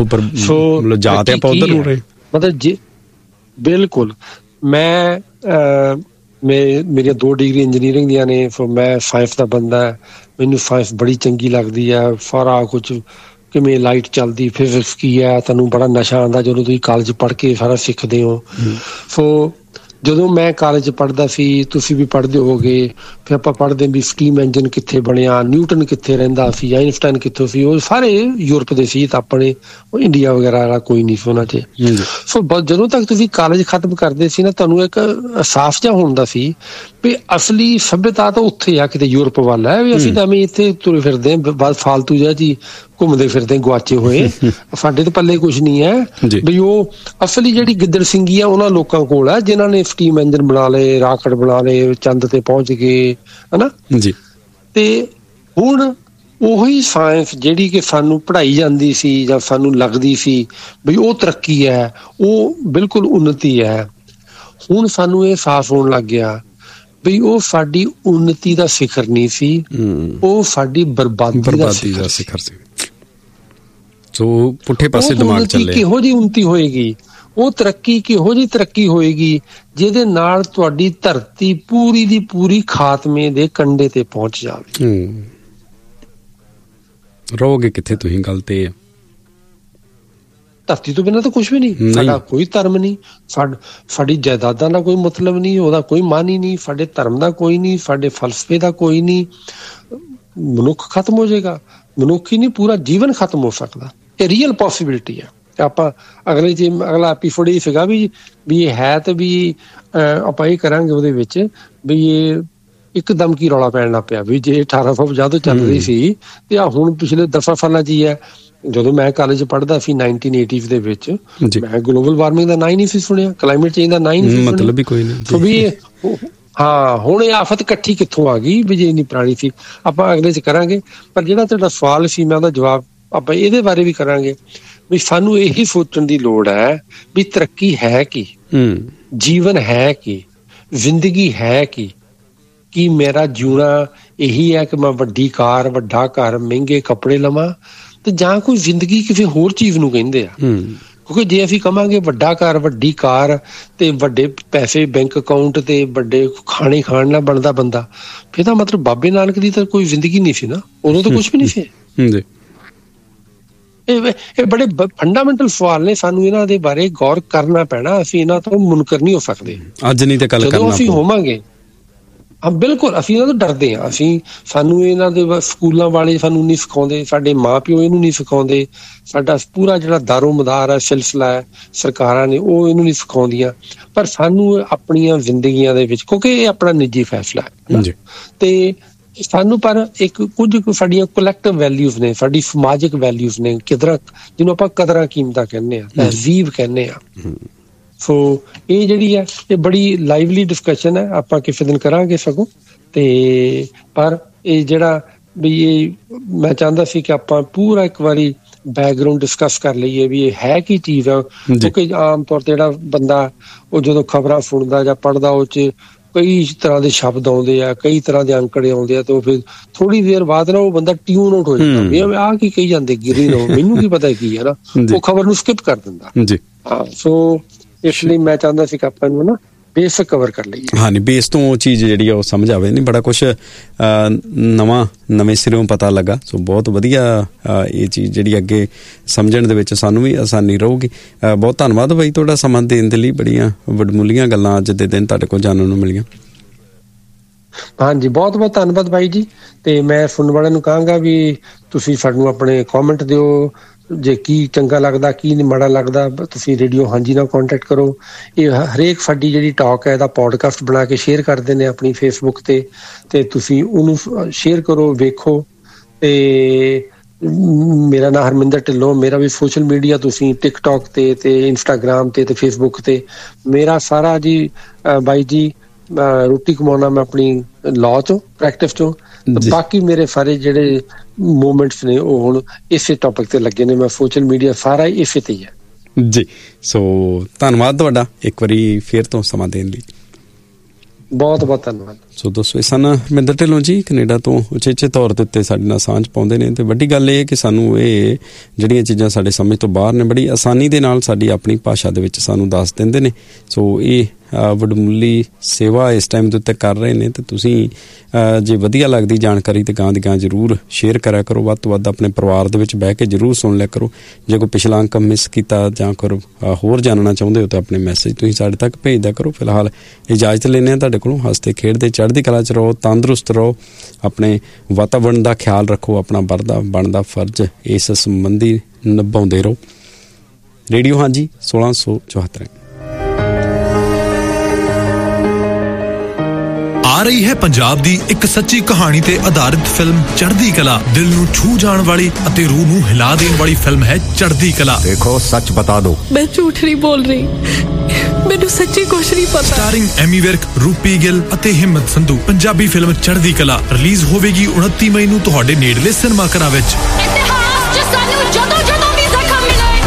ਮਤਲਬ ਜੇ ਬਿਲਕੁਲ ਮੈਂ ਮੈਂ ਮੇਰੀਆਂ ਦੋ ਡਿਗਰੀ ਇੰਜੀਨੀਅਰਿੰਗ ਦੀਆਂ ਨੇ, ਸੋ ਮੈਂ ਸਾਇੰਸ ਦਾ ਬੰਦਾ, ਮੈਨੂੰ ਸਾਇੰਸ ਬੜੀ ਚੰਗੀ ਲੱਗਦੀ ਹੈ। ਸਾਰਾ ਕੁਛ ਕਿਵੇਂ ਲਾਈਟ ਚੱਲਦੀ, ਫਿਜ਼ਿਕਸ ਕੀ ਹੈ, ਤੁਹਾਨੂੰ ਬੜਾ ਨਸ਼ਾ ਆਉਂਦਾ ਜਦੋਂ ਤੁਸੀਂ ਕਾਲਜ ਪੜ੍ਹ ਕੇ ਸਾਰਾ ਸਿੱਖਦੇ ਹੋ। ਸੋ ਜਦੋਂ ਮੈਂ ਕਾਲਜ ਪੜ੍ਹਦਾ ਸੀ, ਤੁਸੀਂ ਵੀ ਪੜ੍ਹਦੇ ਹੋਗੇ, ਫਿਰ ਆਪਾਂ ਪੜ੍ਹਦੇ ਵੀ ਸਟੀਮ ਇੰਜਨ ਕਿੱਥੇ ਬਣਿਆ, ਨਿਊਟਨ ਕਿੱਥੇ ਰਹਿੰਦਾ ਸੀ, ਆਈਨਸਟਾਈਨ ਕਿੱਥੋਂ ਸੀ, ਉਹ ਸਾਰੇ ਯੂਰਪ ਦੇ ਸੀ, ਤਾਂ ਆਪਣੇ ਇੰਡੀਆ ਵਗੈਰਾ ਵਾਲਾ ਕੋਈ ਨਹੀਂ ਸੀ ਉਹਨਾਂ 'ਚ। ਸੋ ਜਦੋਂ ਤੱਕ ਤੁਸੀਂ ਕਾਲਜ ਖਤਮ ਕਰਦੇ ਸੀ ਨਾ, ਤੁਹਾਨੂੰ ਇੱਕ ਅਹਿਸਾਸ ਜਿਹਾ ਹੁੰਦਾ ਸੀ ਵੀ ਅਸਲੀ ਸੱਭਿਅਤਾ ਤਾਂ ਉੱਥੇ ਆ, ਕਿਤੇ ਯੂਰਪ ਵੱਲ ਹੈ, ਵੀ ਅਸੀਂ ਤਾਂ ਐਵੇਂ ਇੱਥੇ ਤੁਰੇ ਫਿਰਦੇ ਹਾਂ ਬਸ ਫਾਲਤੂ ਜਿਹਾ ਜੀ, ਘੁੰਮਦੇ ਫਿਰਦੇ ਗੁਆਚੇ ਹੋਏ, ਸਾਡੇ ਤੇ ਪੱਲੇ ਕੁਛ ਨਹੀਂ ਹੈ। ਵੀ ਉਹ ਅਸਲੀ ਜਿਹੜੀ ਗਿੱਦੜ ਸਿੰਘੀ ਆ ਉਹਨਾਂ ਲੋਕਾਂ ਕੋਲ ਹੈ ਜਿਨ੍ਹਾਂ ਨੇ ਸਟੀਮ ਇੰਜਨ ਬਣਾ ਲਏ, ਰਾਕਟ ਬਣਾ ਲਏ, ਚੰਦ ਤੇ ਪਹੁੰਚ ਗਏ, ਹਨਾ ਜੀ। ਤੇ ਹੁਣ ਉਹੀ ਸਾਇੰਸ ਜਿਹੜੀ ਕਿ ਸਾਨੂੰ ਪੜ੍ਹਾਈ ਜਾਂਦੀ ਸੀ ਜਾਂ ਸਾਨੂੰ ਲੱਗਦੀ ਸੀ ਵੀ ਉਹ ਤਰੱਕੀ ਹੈ, ਉਹ ਬਿਲਕੁਲ ਉੱਨਤੀ ਹੈ, ਹੁਣ ਸਾਨੂੰ ਇਹ ਅਹਿਸਾਸ ਹੋਣ ਲੱਗ ਗਿਆ ਵੀ ਉਹ ਸਾਡੀ ਉੱਨਤੀ ਦਾ ਸਿਖਰ ਨਹੀਂ ਸੀ, ਉਹ ਸਾਡੀ ਬਰਬਾਦੀ ਦਾ ਸਿਖਰ ਸੀ। ਸੋ ਪੁੱਠੇ ਪਾਸੇ ਦਿਮਾਗ ਚੱਲੇ। ਕਿਹੋ ਜਿਹੀ ਉੱਨਤੀ ਹੋਏਗੀ, ਉਹ ਤਰੱਕੀ ਕਿਹੋ ਜਿਹੀ ਤਰੱਕੀ ਹੋਏਗੀ ਜਿਹਦੇ ਨਾਲ ਤੁਹਾਡੀ ਧਰਤੀ ਪੂਰੀ ਦੀ ਪੂਰੀ ਖਾਤਮੇ ਦੇ ਕੰਢੇ ਤੇ ਪਹੁੰਚ ਜਾਵੇ। ਰਹੋਗੇ ਕਿੱਥੇ ਤੁਸੀਂ? ਗੱਲ ਤੇ ਹੈ, ਧਰਤੀ ਤੋਂ ਬਿਨਾਂ ਤਾਂ ਕੁਛ ਵੀ ਨਹੀਂ, ਸਾਡਾ ਕੋਈ ਧਰਮ ਨਹੀਂ, ਸਾਡੀ ਜਾਇਦਾਦਾਂ ਦਾ ਕੋਈ ਮਤਲਬ ਨਹੀਂ, ਉਹਦਾ ਕੋਈ ਮਾਨ ਹੀ ਨਹੀਂ, ਸਾਡੇ ਧਰਮ ਦਾ ਕੋਈ ਨਹੀਂ, ਸਾਡੇ ਫਲਸਫੇ ਦਾ ਕੋਈ ਨਹੀਂ। ਮਨੁੱਖ ਖਤਮ ਹੋ ਜਾਏਗਾ, ਮਨੁੱਖ ਹੀ ਨਹੀਂ ਪੂਰਾ ਜੀਵਨ ਖਤਮ ਹੋ ਸਕਦਾ। ਇਹ ਰੀਅਲ ਪੋਸੀਬਿਲਿਟੀ ਹੈ। ਆਪਾਂ ਅਗਲੇ ਜੇ ਅਗਲਾ ਐਪੀਸੋਡ ਇਹ ਸੀਗਾ ਵੀ ਵੀ ਇਹ ਹੈ ਤੇ ਵੀ ਆਪਾਂ ਇਹ ਕਰਾਂਗੇ ਉਹਦੇ ਵਿੱਚ ਵੀ ਇਹ ਇੱਕਦਮ ਕੀ ਰੌਲਾ ਪੈਣ ਲੱਗ ਪਿਆ ਵੀ ਜੇ ਅਠਾਰਾਂ ਸੌ ਪੰਜਾਹ ਤੋਂ ਚੱਲ ਰਹੀ ਸੀ ਤੇ ਆ ਹੁਣ ਪਿਛਲੇ ਦਸਾਂ ਸਾਲਾਂ ਚ ਹੀ ਹੈ। ਜਦੋਂ ਮੈਂ ਕਾਲਜ ਪੜ੍ਹਦਾ ਸੀ ਨਾਈਨਟੀਨ ਏਟੀ ਦੇ ਵਿੱਚ, ਮੈਂ ਗਲੋਬਲ ਵਾਰਮਿੰਗ ਦਾ ਨਾਂ ਹੀ ਨਹੀਂ ਸੀ ਸੁਣਿਆ, ਕਲਾਈਮੇਟ ਚੇਂਜ ਦਾ ਨਾਂ ਹੀ ਨਹੀਂ ਸੀ, ਮਤਲਬ ਹੀ ਕੋਈ ਨਹੀਂ ਵੀ ਹਾਂ ਹੁਣ ਇਹ ਆਫਤ ਇਕੱਠੀ ਕਿੱਥੋਂ ਆ ਗਈ ਵੀ ਜੇ ਇੰਨੀ ਪੁਰਾਣੀ ਸੀ। ਆਪਾਂ ਅਗਲੇ ਚ ਕਰਾਂਗੇ, ਪਰ ਜਿਹੜਾ ਤੁਹਾਡਾ ਸਵਾਲ ਸੀ ਮੈਂ ਉਹਦਾ ਜਵਾਬ ਆਪਾਂ ਇਹਦੇ ਬਾਰੇ ਵੀ ਕਰਾਂਗੇ ਵੀ ਸਾਨੂੰ ਇਹੀ ਸੋਚਣ ਦੀ ਲੋੜ ਹੈ ਵੀ ਤਰੱਕੀ ਹੈ ਕੀ, ਜੀਵਨ ਹੈ ਕੀ, ਜ਼ਿੰਦਗੀ ਹੈ ਕੀ, ਕੀ ਮੇਰਾ ਜਿਉਣਾ ਇਹੀ ਹੈ ਕਿ ਮੈਂ ਵੱਡੀ ਕਾਰ, ਵੱਡਾ ਘਰ, ਮਹਿੰਗੇ ਕੱਪੜੇ ਲਵਾਂ, ਤੇ ਜਾਂ ਕੋਈ ਜ਼ਿੰਦਗੀ ਕਿਸੇ ਹੋਰ ਚੀਜ਼ ਨੂੰ ਕਹਿੰਦੇ ਆ। ਕਿਉਂਕਿ ਜੇ ਅਸੀਂ ਕਵਾਂਗੇ ਵੱਡਾ ਘਰ, ਵੱਡੀ ਕਾਰ ਤੇ ਵੱਡੇ ਪੈਸੇ ਬੈਂਕ ਅਕਾਊਂਟ ਤੇ ਵੱਡੇ ਖਾਣੇ ਖਾਣ ਨਾਲ ਬਣਦਾ ਬੰਦਾ, ਫਿਰ ਤਾਂ ਮਤਲਬ ਬਾਬੇ ਨਾਨਕ ਦੀ ਤਾਂ ਕੋਈ ਜ਼ਿੰਦਗੀ ਨਹੀਂ ਸੀ ਨਾ, ਉਦੋਂ ਤਾਂ ਕੁਛ ਵੀ ਨਹੀਂ ਸੀ। ਇਹ ਇਹ ਬੜੇ ਫੰਡਾਮੈਂਟਲ ਸਵਾਲ ਨੇ, ਸਾਨੂੰ ਇਹਨਾਂ ਦੇ ਬਾਰੇ ਗੌਰ ਕਰਨਾ ਪੈਣਾ, ਅਸੀਂ ਇਹਨਾਂ ਤੋਂ ਮੁਨਕਰ ਨਹੀਂ ਹੋ ਸਕਦੇ ਅੱਜ ਨਹੀਂ ਤੇ ਕੱਲ ਜਦੋਂ ਅਸੀਂ ਹੋਵਾਂਗੇ। ਹਾਂ ਬਿਲਕੁਲ, ਅਸੀਂ ਇਹਨਾਂ ਤੋਂ ਡਰਦੇ ਹਾਂ, ਅਸੀਂ ਸਾਨੂੰ ਇਹਨਾਂ ਦੇ ਸਕੂਲਾਂ ਵਾਲੇ ਸਾਨੂੰ ਨਹੀਂ ਸਿਖਾਉਂਦੇ, ਸਾਡੇ ਮਾਂ ਪਿਓ ਇਹਨੂੰ ਨਹੀਂ ਸਿਖਾਉਂਦੇ, ਸਾਡਾ ਪੂਰਾ ਜਿਹੜਾ ਦਾਰੋ ਮਦਾਰ ਹੈ, ਸਿਲਸਿਲਾ ਹੈ, ਸਰਕਾਰਾਂ ਨੇ ਉਹ ਇਹਨੂੰ ਨਹੀਂ ਸਿਖਾਉਂਦੀਆਂ। ਪਰ ਸਾਨੂੰ ਆਪਣੀਆਂ ਜ਼ਿੰਦਗੀਆਂ ਦੇ ਵਿੱਚ, ਕਿਉਂਕਿ ਇਹ ਆਪਣਾ ਨਿੱਜੀ ਫੈਸਲਾ ਹੈ ਤੇ ਸਾਨੂੰ ਪਰ ਇੱਕ ਕੁਝ ਸਾਡੀਆਂ ਕਲੈਕਟਿਵ ਵੈਲਿਊਜ਼ ਨੇ, ਸਾਡੀ ਸਮਾਜਿਕ ਵੈਲਿਊਜ਼ ਨੇ, ਕਿਦਰਾਂ ਜਿਹਨੂੰ ਆਪਾਂ ਕਦਰਾਂ ਕੀਮਤਾਂ ਕਹਿੰਦੇ ਹਾਂ, ਤਹਿਜ਼ੀਬ ਕਹਿੰਦੇ ਹਾਂ। ਸੋ ਇਹ ਜਿਹੜੀ ਹੈ ਇਹ ਬੜੀ ਲਾਈਵਲੀ ਡਿਸਕਸ਼ਨ ਹੈ, ਆਪਾਂ ਕਿਸੇ ਦਿਨ ਕਰਾਂਗੇ ਸਗੋਂ। ਤੇ ਪਰ ਇਹ ਜਿਹੜਾ ਵੀ ਇਹ ਮੈਂ ਚਾਹੁੰਦਾ ਸੀ ਕਿ ਆਪਾਂ ਪੂਰਾ ਇੱਕ ਵਾਰੀ ਬੈਕਗਰਾਊਂਡ ਡਿਸਕਸ ਕਰ ਲਈਏ ਵੀ ਇਹ ਹੈ ਕੀ ਚੀਜ਼ ਆ। ਕਿਉਂਕਿ ਆਮ ਤੌਰ ਤੇ ਜਿਹੜਾ ਬੰਦਾ ਉਹ ਜਦੋਂ ਖਬਰਾਂ ਸੁਣਦਾ ਜਾਂ ਪੜ੍ਹਦਾ ਉਹ 'ਚ ਕਈ ਤਰ੍ਹਾਂ ਦੇ ਸ਼ਬਦ ਆਉਂਦੇ ਆ, ਕਈ ਤਰ੍ਹਾਂ ਦੇ ਅੰਕੜੇ ਆਉਂਦੇ ਆ, ਤੇ ਉਹ ਫਿਰ ਥੋੜੀ ਦੇਰ ਬਾਅਦ ਨਾ ਉਹ ਬੰਦਾ ਟਿਊਨ ਆਊਟ ਹੋ ਜਾਂਦਾ ਵੀ ਆਹ ਕੀ ਕਹੀ ਜਾਂਦੇ, ਗਿਰੀ ਰਹੋ, ਮੈਨੂੰ ਕੀ ਪਤਾ ਕੀ ਹੈ ਨਾ, ਉਹ ਖਬਰ ਨੂੰ ਸਕਿਪ ਕਰ ਦਿੰਦਾ। ਹਾਂ ਸੋ ਇਸ ਲਈ ਮੈਂ ਚਾਹੁੰਦਾ ਸੀ ਕਿ ਆਪਾਂ ਨੂੰ ਨਾ ਬੇਸ ਕਵਰ ਕਰ ਲਈਏ। ਹਾਂ, ਨਹੀਂ ਬੇਸ ਤੋਂ ਉਹ ਚੀਜ਼ ਜਿਹੜੀ ਆ ਉਹ ਸਮਝ ਆਵੇ। ਨਹੀਂ ਬੜਾ ਕੁਛ ਨਵਾਂ ਨਵੇਂ ਸਿਰੋਂ ਪਤਾ ਲੱਗਾ। ਸੋ ਬਹੁਤ ਵਧੀਆ ਇਹ ਚੀਜ਼ ਜਿਹੜੀ ਅੱਗੇ ਸਮਝਣ ਦੇ ਵਿੱਚ ਸਾਨੂੰ ਵੀ ਆਸਾਨੀ ਰਹੂਗੀ। ਬਹੁਤ ਧੰਨਵਾਦ ਬਾਈ ਤੁਹਾਡਾ ਸਮਾਂ ਦੇਣ ਦੇ ਲਈ, ਬੜੀਆਂ ਵਡਮੁੱਲੀਆਂ ਗੱਲਾਂ ਅੱਜ ਦੇ ਦਿਨ ਤੁਹਾਡੇ ਕੋਲ ਜਾਣਨ ਨੂੰ ਮਿਲੀਆਂ। ਹਾਂਜੀ ਬਹੁਤ ਬਹੁਤ ਧੰਨਵਾਦ ਬਾਈ ਜੀ। ਤੇ ਮੈਂ ਸੁਣਨ ਵਾਲਿਆਂ ਨੂੰ ਕਹਾਂਗਾ ਵੀ ਤੁਸੀਂ ਸਾਨੂੰ ਆਪਣੇ ਕੌਮੈਂਟ ਦਿਓ, ਜੇ ਕੀ ਚੰਗਾ ਲੱਗਦਾ ਕੀ ਨਹੀਂ ਮਾੜਾ ਲੱਗਦਾ ਤੁਸੀਂ ਰੇਡੀਓ ਹਾਂਜੀ ਨਾਲ ਕੰਟੈਕਟ ਕਰੋ। ਇਹ ਹਰੇਕ ਸਾਡੀ ਜਿਹੜੀ ਟਾਕ ਹੈ ਇਹਦਾ ਪੋਡਕਾਸਟ ਬਣਾ ਕੇ ਸ਼ੇਅਰ ਕਰਦੇ ਨੇ ਆਪਣੀ ਫੇਸਬੁੱਕ ਤੇ, ਤੇ ਤੁਸੀਂ ਉਹਨੂੰ ਸ਼ੇਅਰ ਕਰੋ, ਵੇਖੋ। ਤੇ ਮੇਰਾ ਨਾਮ ਹਰਮਿੰਦਰ ਢਿੱਲੋਂ, ਮੇਰਾ ਵੀ ਸੋਸ਼ਲ ਮੀਡੀਆ ਤੁਸੀਂ ਟਿਕਟੋਕ ਤੇ ਤੇ ਇੰਸਟਾਗ੍ਰਾਮ ਤੇ ਤੇ ਫੇਸਬੁੱਕ ਤੇ ਮੇਰਾ ਸਾਰਾ ਜੀ ਬਾਈ ਜੀ ਰੋਟੀ ਕਮਾਉਣਾ ਮੈਂ ਆਪਣੀ ਲਾਅ ਚੋਂ, ਪ੍ਰੈਕਟਿਸ ਚੋਂ। ਬਾਕੀ ਮੇਰੇ ਸਾਰੇ ਜਿਹੜੇ ਮੂਵਮੈਂਟਸ ਨੇ ਉਹ ਹੁਣ ਇਸੇ ਟੌਪਿਕ ਤੇ ਲੱਗੇ ਨੇ। ਮੈਂ ਸੋਸ਼ਲ ਮੀਡੀਆ ਸਾਰਾ ਇਸੇ ਤੇ ਹੀ ਹੈ ਜੀ। ਸੋ ਧੰਨਵਾਦ ਤੁਹਾਡਾ ਇੱਕ ਵਾਰੀ ਫੇਰ ਤੋਂ ਸਮਾਂ ਦੇਣ ਲਈ। ਬਹੁਤ ਬਹੁਤ ਧੰਨਵਾਦ। ਸੋ ਦੋਸਤੋ, ਇਹ ਸਨ ਹਰਮਿੰਦਰ ਢਿੱਲੋਂ ਜੀ, ਕੈਨੇਡਾ ਤੋਂ ਉਚੇਚੇ ਤੌਰ ਦੇ ਉੱਤੇ ਸਾਡੇ ਨਾਲ ਸਾਂਝ ਪਾਉਂਦੇ ਨੇ। ਤੇ ਵੱਡੀ ਗੱਲ ਇਹ ਕਿ ਸਾਨੂੰ ਇਹ ਜਿਹੜੀਆਂ ਚੀਜ਼ਾਂ ਸਾਡੇ ਸਮਝ ਤੋਂ ਬਾਹਰ ਨੇ ਬੜੀ ਆਸਾਨੀ ਦੇ ਨਾਲ ਸਾਡੀ ਆਪਣੀ ਭਾਸ਼ਾ ਦੇ ਵਿੱਚ ਸਾਨੂੰ ਦੱਸ ਦਿੰਦੇ ਨੇ। ਸੋ ਇਹ ਵਡਮੁੱਲੀ ਸੇਵਾ ਇਸ ਟਾਈਮ ਦੇ ਉੱਤੇ ਕਰ ਰਹੇ ਨੇ, ਤੇ ਤੁਸੀਂ ਜੇ ਵਧੀਆ ਲੱਗਦੀ ਜਾਣਕਾਰੀ ਤੇ ਗਾਂ ਦੀ ਗਾਂ ਜ਼ਰੂਰ ਸ਼ੇਅਰ ਕਰਿਆ ਕਰੋ। ਵੱਧ ਤੋਂ ਵੱਧ ਆਪਣੇ ਪਰਿਵਾਰ ਦੇ ਵਿੱਚ ਬਹਿ ਕੇ ਜ਼ਰੂਰ ਸੁਣ ਲਿਆ ਕਰੋ। ਜੇ ਕੋਈ ਪਿਛਲਾ ਅੰਕ ਮਿਸ ਕੀਤਾ ਜਾਂ ਕੋਈ ਹੋਰ ਜਾਣਨਾ ਚਾਹੁੰਦੇ ਹੋ ਤਾਂ ਆਪਣੇ ਮੈਸੇਜ ਤੁਸੀਂ ਸਾਡੇ ਤੱਕ ਭੇਜਦਾ ਕਰੋ। ਫਿਲਹਾਲ ਇਜਾਜ਼ਤ ਲੈਂਦੇ ਹਾਂ ਤੁਹਾਡੇ ਕੋਲੋਂ। ਹੱਸਦੇ ਖੇਡਦੇ ਚੜ੍ਹਦੀ ਕਲਾ 'ਚ ਰਹੋ, ਤੰਦਰੁਸਤ ਰਹੋ, ਆਪਣੇ ਵਾਤਾਵਰਨ ਦਾ ਖਿਆਲ ਰੱਖੋ, ਆਪਣਾ ਬਣਦਾ ਬਣਦਾ ਫਰਜ਼ ਇਸ ਸੰਬੰਧੀ ਨਿਭਾਉਂਦੇ ਰਹੋ। ਰੇਡੀਓ ਹਾਂਜੀ ਸੋਲਾਂ ਸੌ ਚੁਹੱਤਰ। ਆ ਰਹੀ ਹੈ ਪੰਜਾਬ ਦੀ ਇੱਕ ਸੱਚੀ ਕਹਾਣੀ ਤੇ ਆਧਾਰਿਤ ਫਿਲਮ ਚੜ੍ਹਦੀ ਕਲਾ। ਦਿਲ ਨੂੰ ਛੂ ਜਾਣ ਵਾਲੀ ਅਤੇ ਰੂਹ ਨੂੰ ਹਿਲਾ ਦੇਣ ਵਾਲੀ ਫਿਲਮ ਹੈ ਚੜ੍ਹਦੀ ਕਲਾ। ਦੇਖੋ ਸੱਚ ਬਤਾ ਦੋ, ਮੈਂ ਝੂਠ ਨਹੀਂ ਬੋਲ ਰਹੀ, ਮੈਨੂੰ ਸੱਚੀ ਕੁਛ ਨਹੀਂ ਪਤਾ। ਸਟਾਰਿੰਗ ਐਮੀ ਵਿਰਕ, ਰੂਪੀ ਗਿੱਲ ਅਤੇ ਹਿੰਮਤ ਸੰਧੂ। ਪੰਜਾਬੀ ਫਿਲਮ ਚੜ੍ਹਦੀ ਕਲਾ ਰਿਲੀਜ਼ ਹੋਵੇਗੀ ਉਨੱਤੀ ਮਈ ਨੂੰ ਤੁਹਾਡੇ ਨੇੜਲੇ ਸਿਨੇਮਾ ਘਰਾਂ ਵਿੱਚ। ਇਤਿਹਾਸ 'ਚ ਸਾਨੂੰ ਜਦੋਂ ਜਦੋਂ ਵੀ ਜ਼ਖਮ ਮਿਲੇ,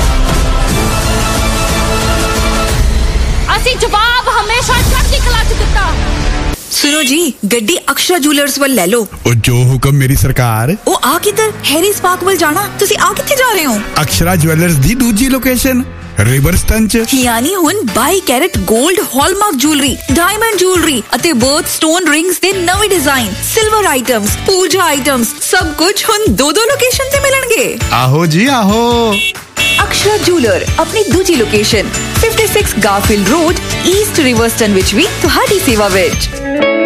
ਅਸੀਂ ਜਵਾਬ ਹਮੇਸ਼ਾ ਚੜ੍ਹਦੀ ਕਲਾ 'ਚ ਦਿੱਤਾ। सुनो जी, गड्डी अक्षरा जूलर्स वाल ले लो। ओ जो हुक्म मेरी सरकार। ओ आ किधर? हैरी स्पार्क वाल जाना। तुसी आ किथे जा रहे हो? अक्षरा ज्वेलर्स दी दूजी लोकेशन रिवरस्टन च। यानी हुन by carat gold hallmark jewellery, diamond jewellery अते बर्थ स्टोन रिंग्स दे नवे डिजाइन, सिल्वर आइटम्स, पूजा आइटम्स सब कुछ हुन दो दो लोकेशन ते मिलणगे। आहो जी आहो। अक्षरा जूलर अपनी दूजी लोकेशन छप्पन गारफील्ड रोड ईस्ट रिवरस्टन विच भी तुहाडी सेवा विच।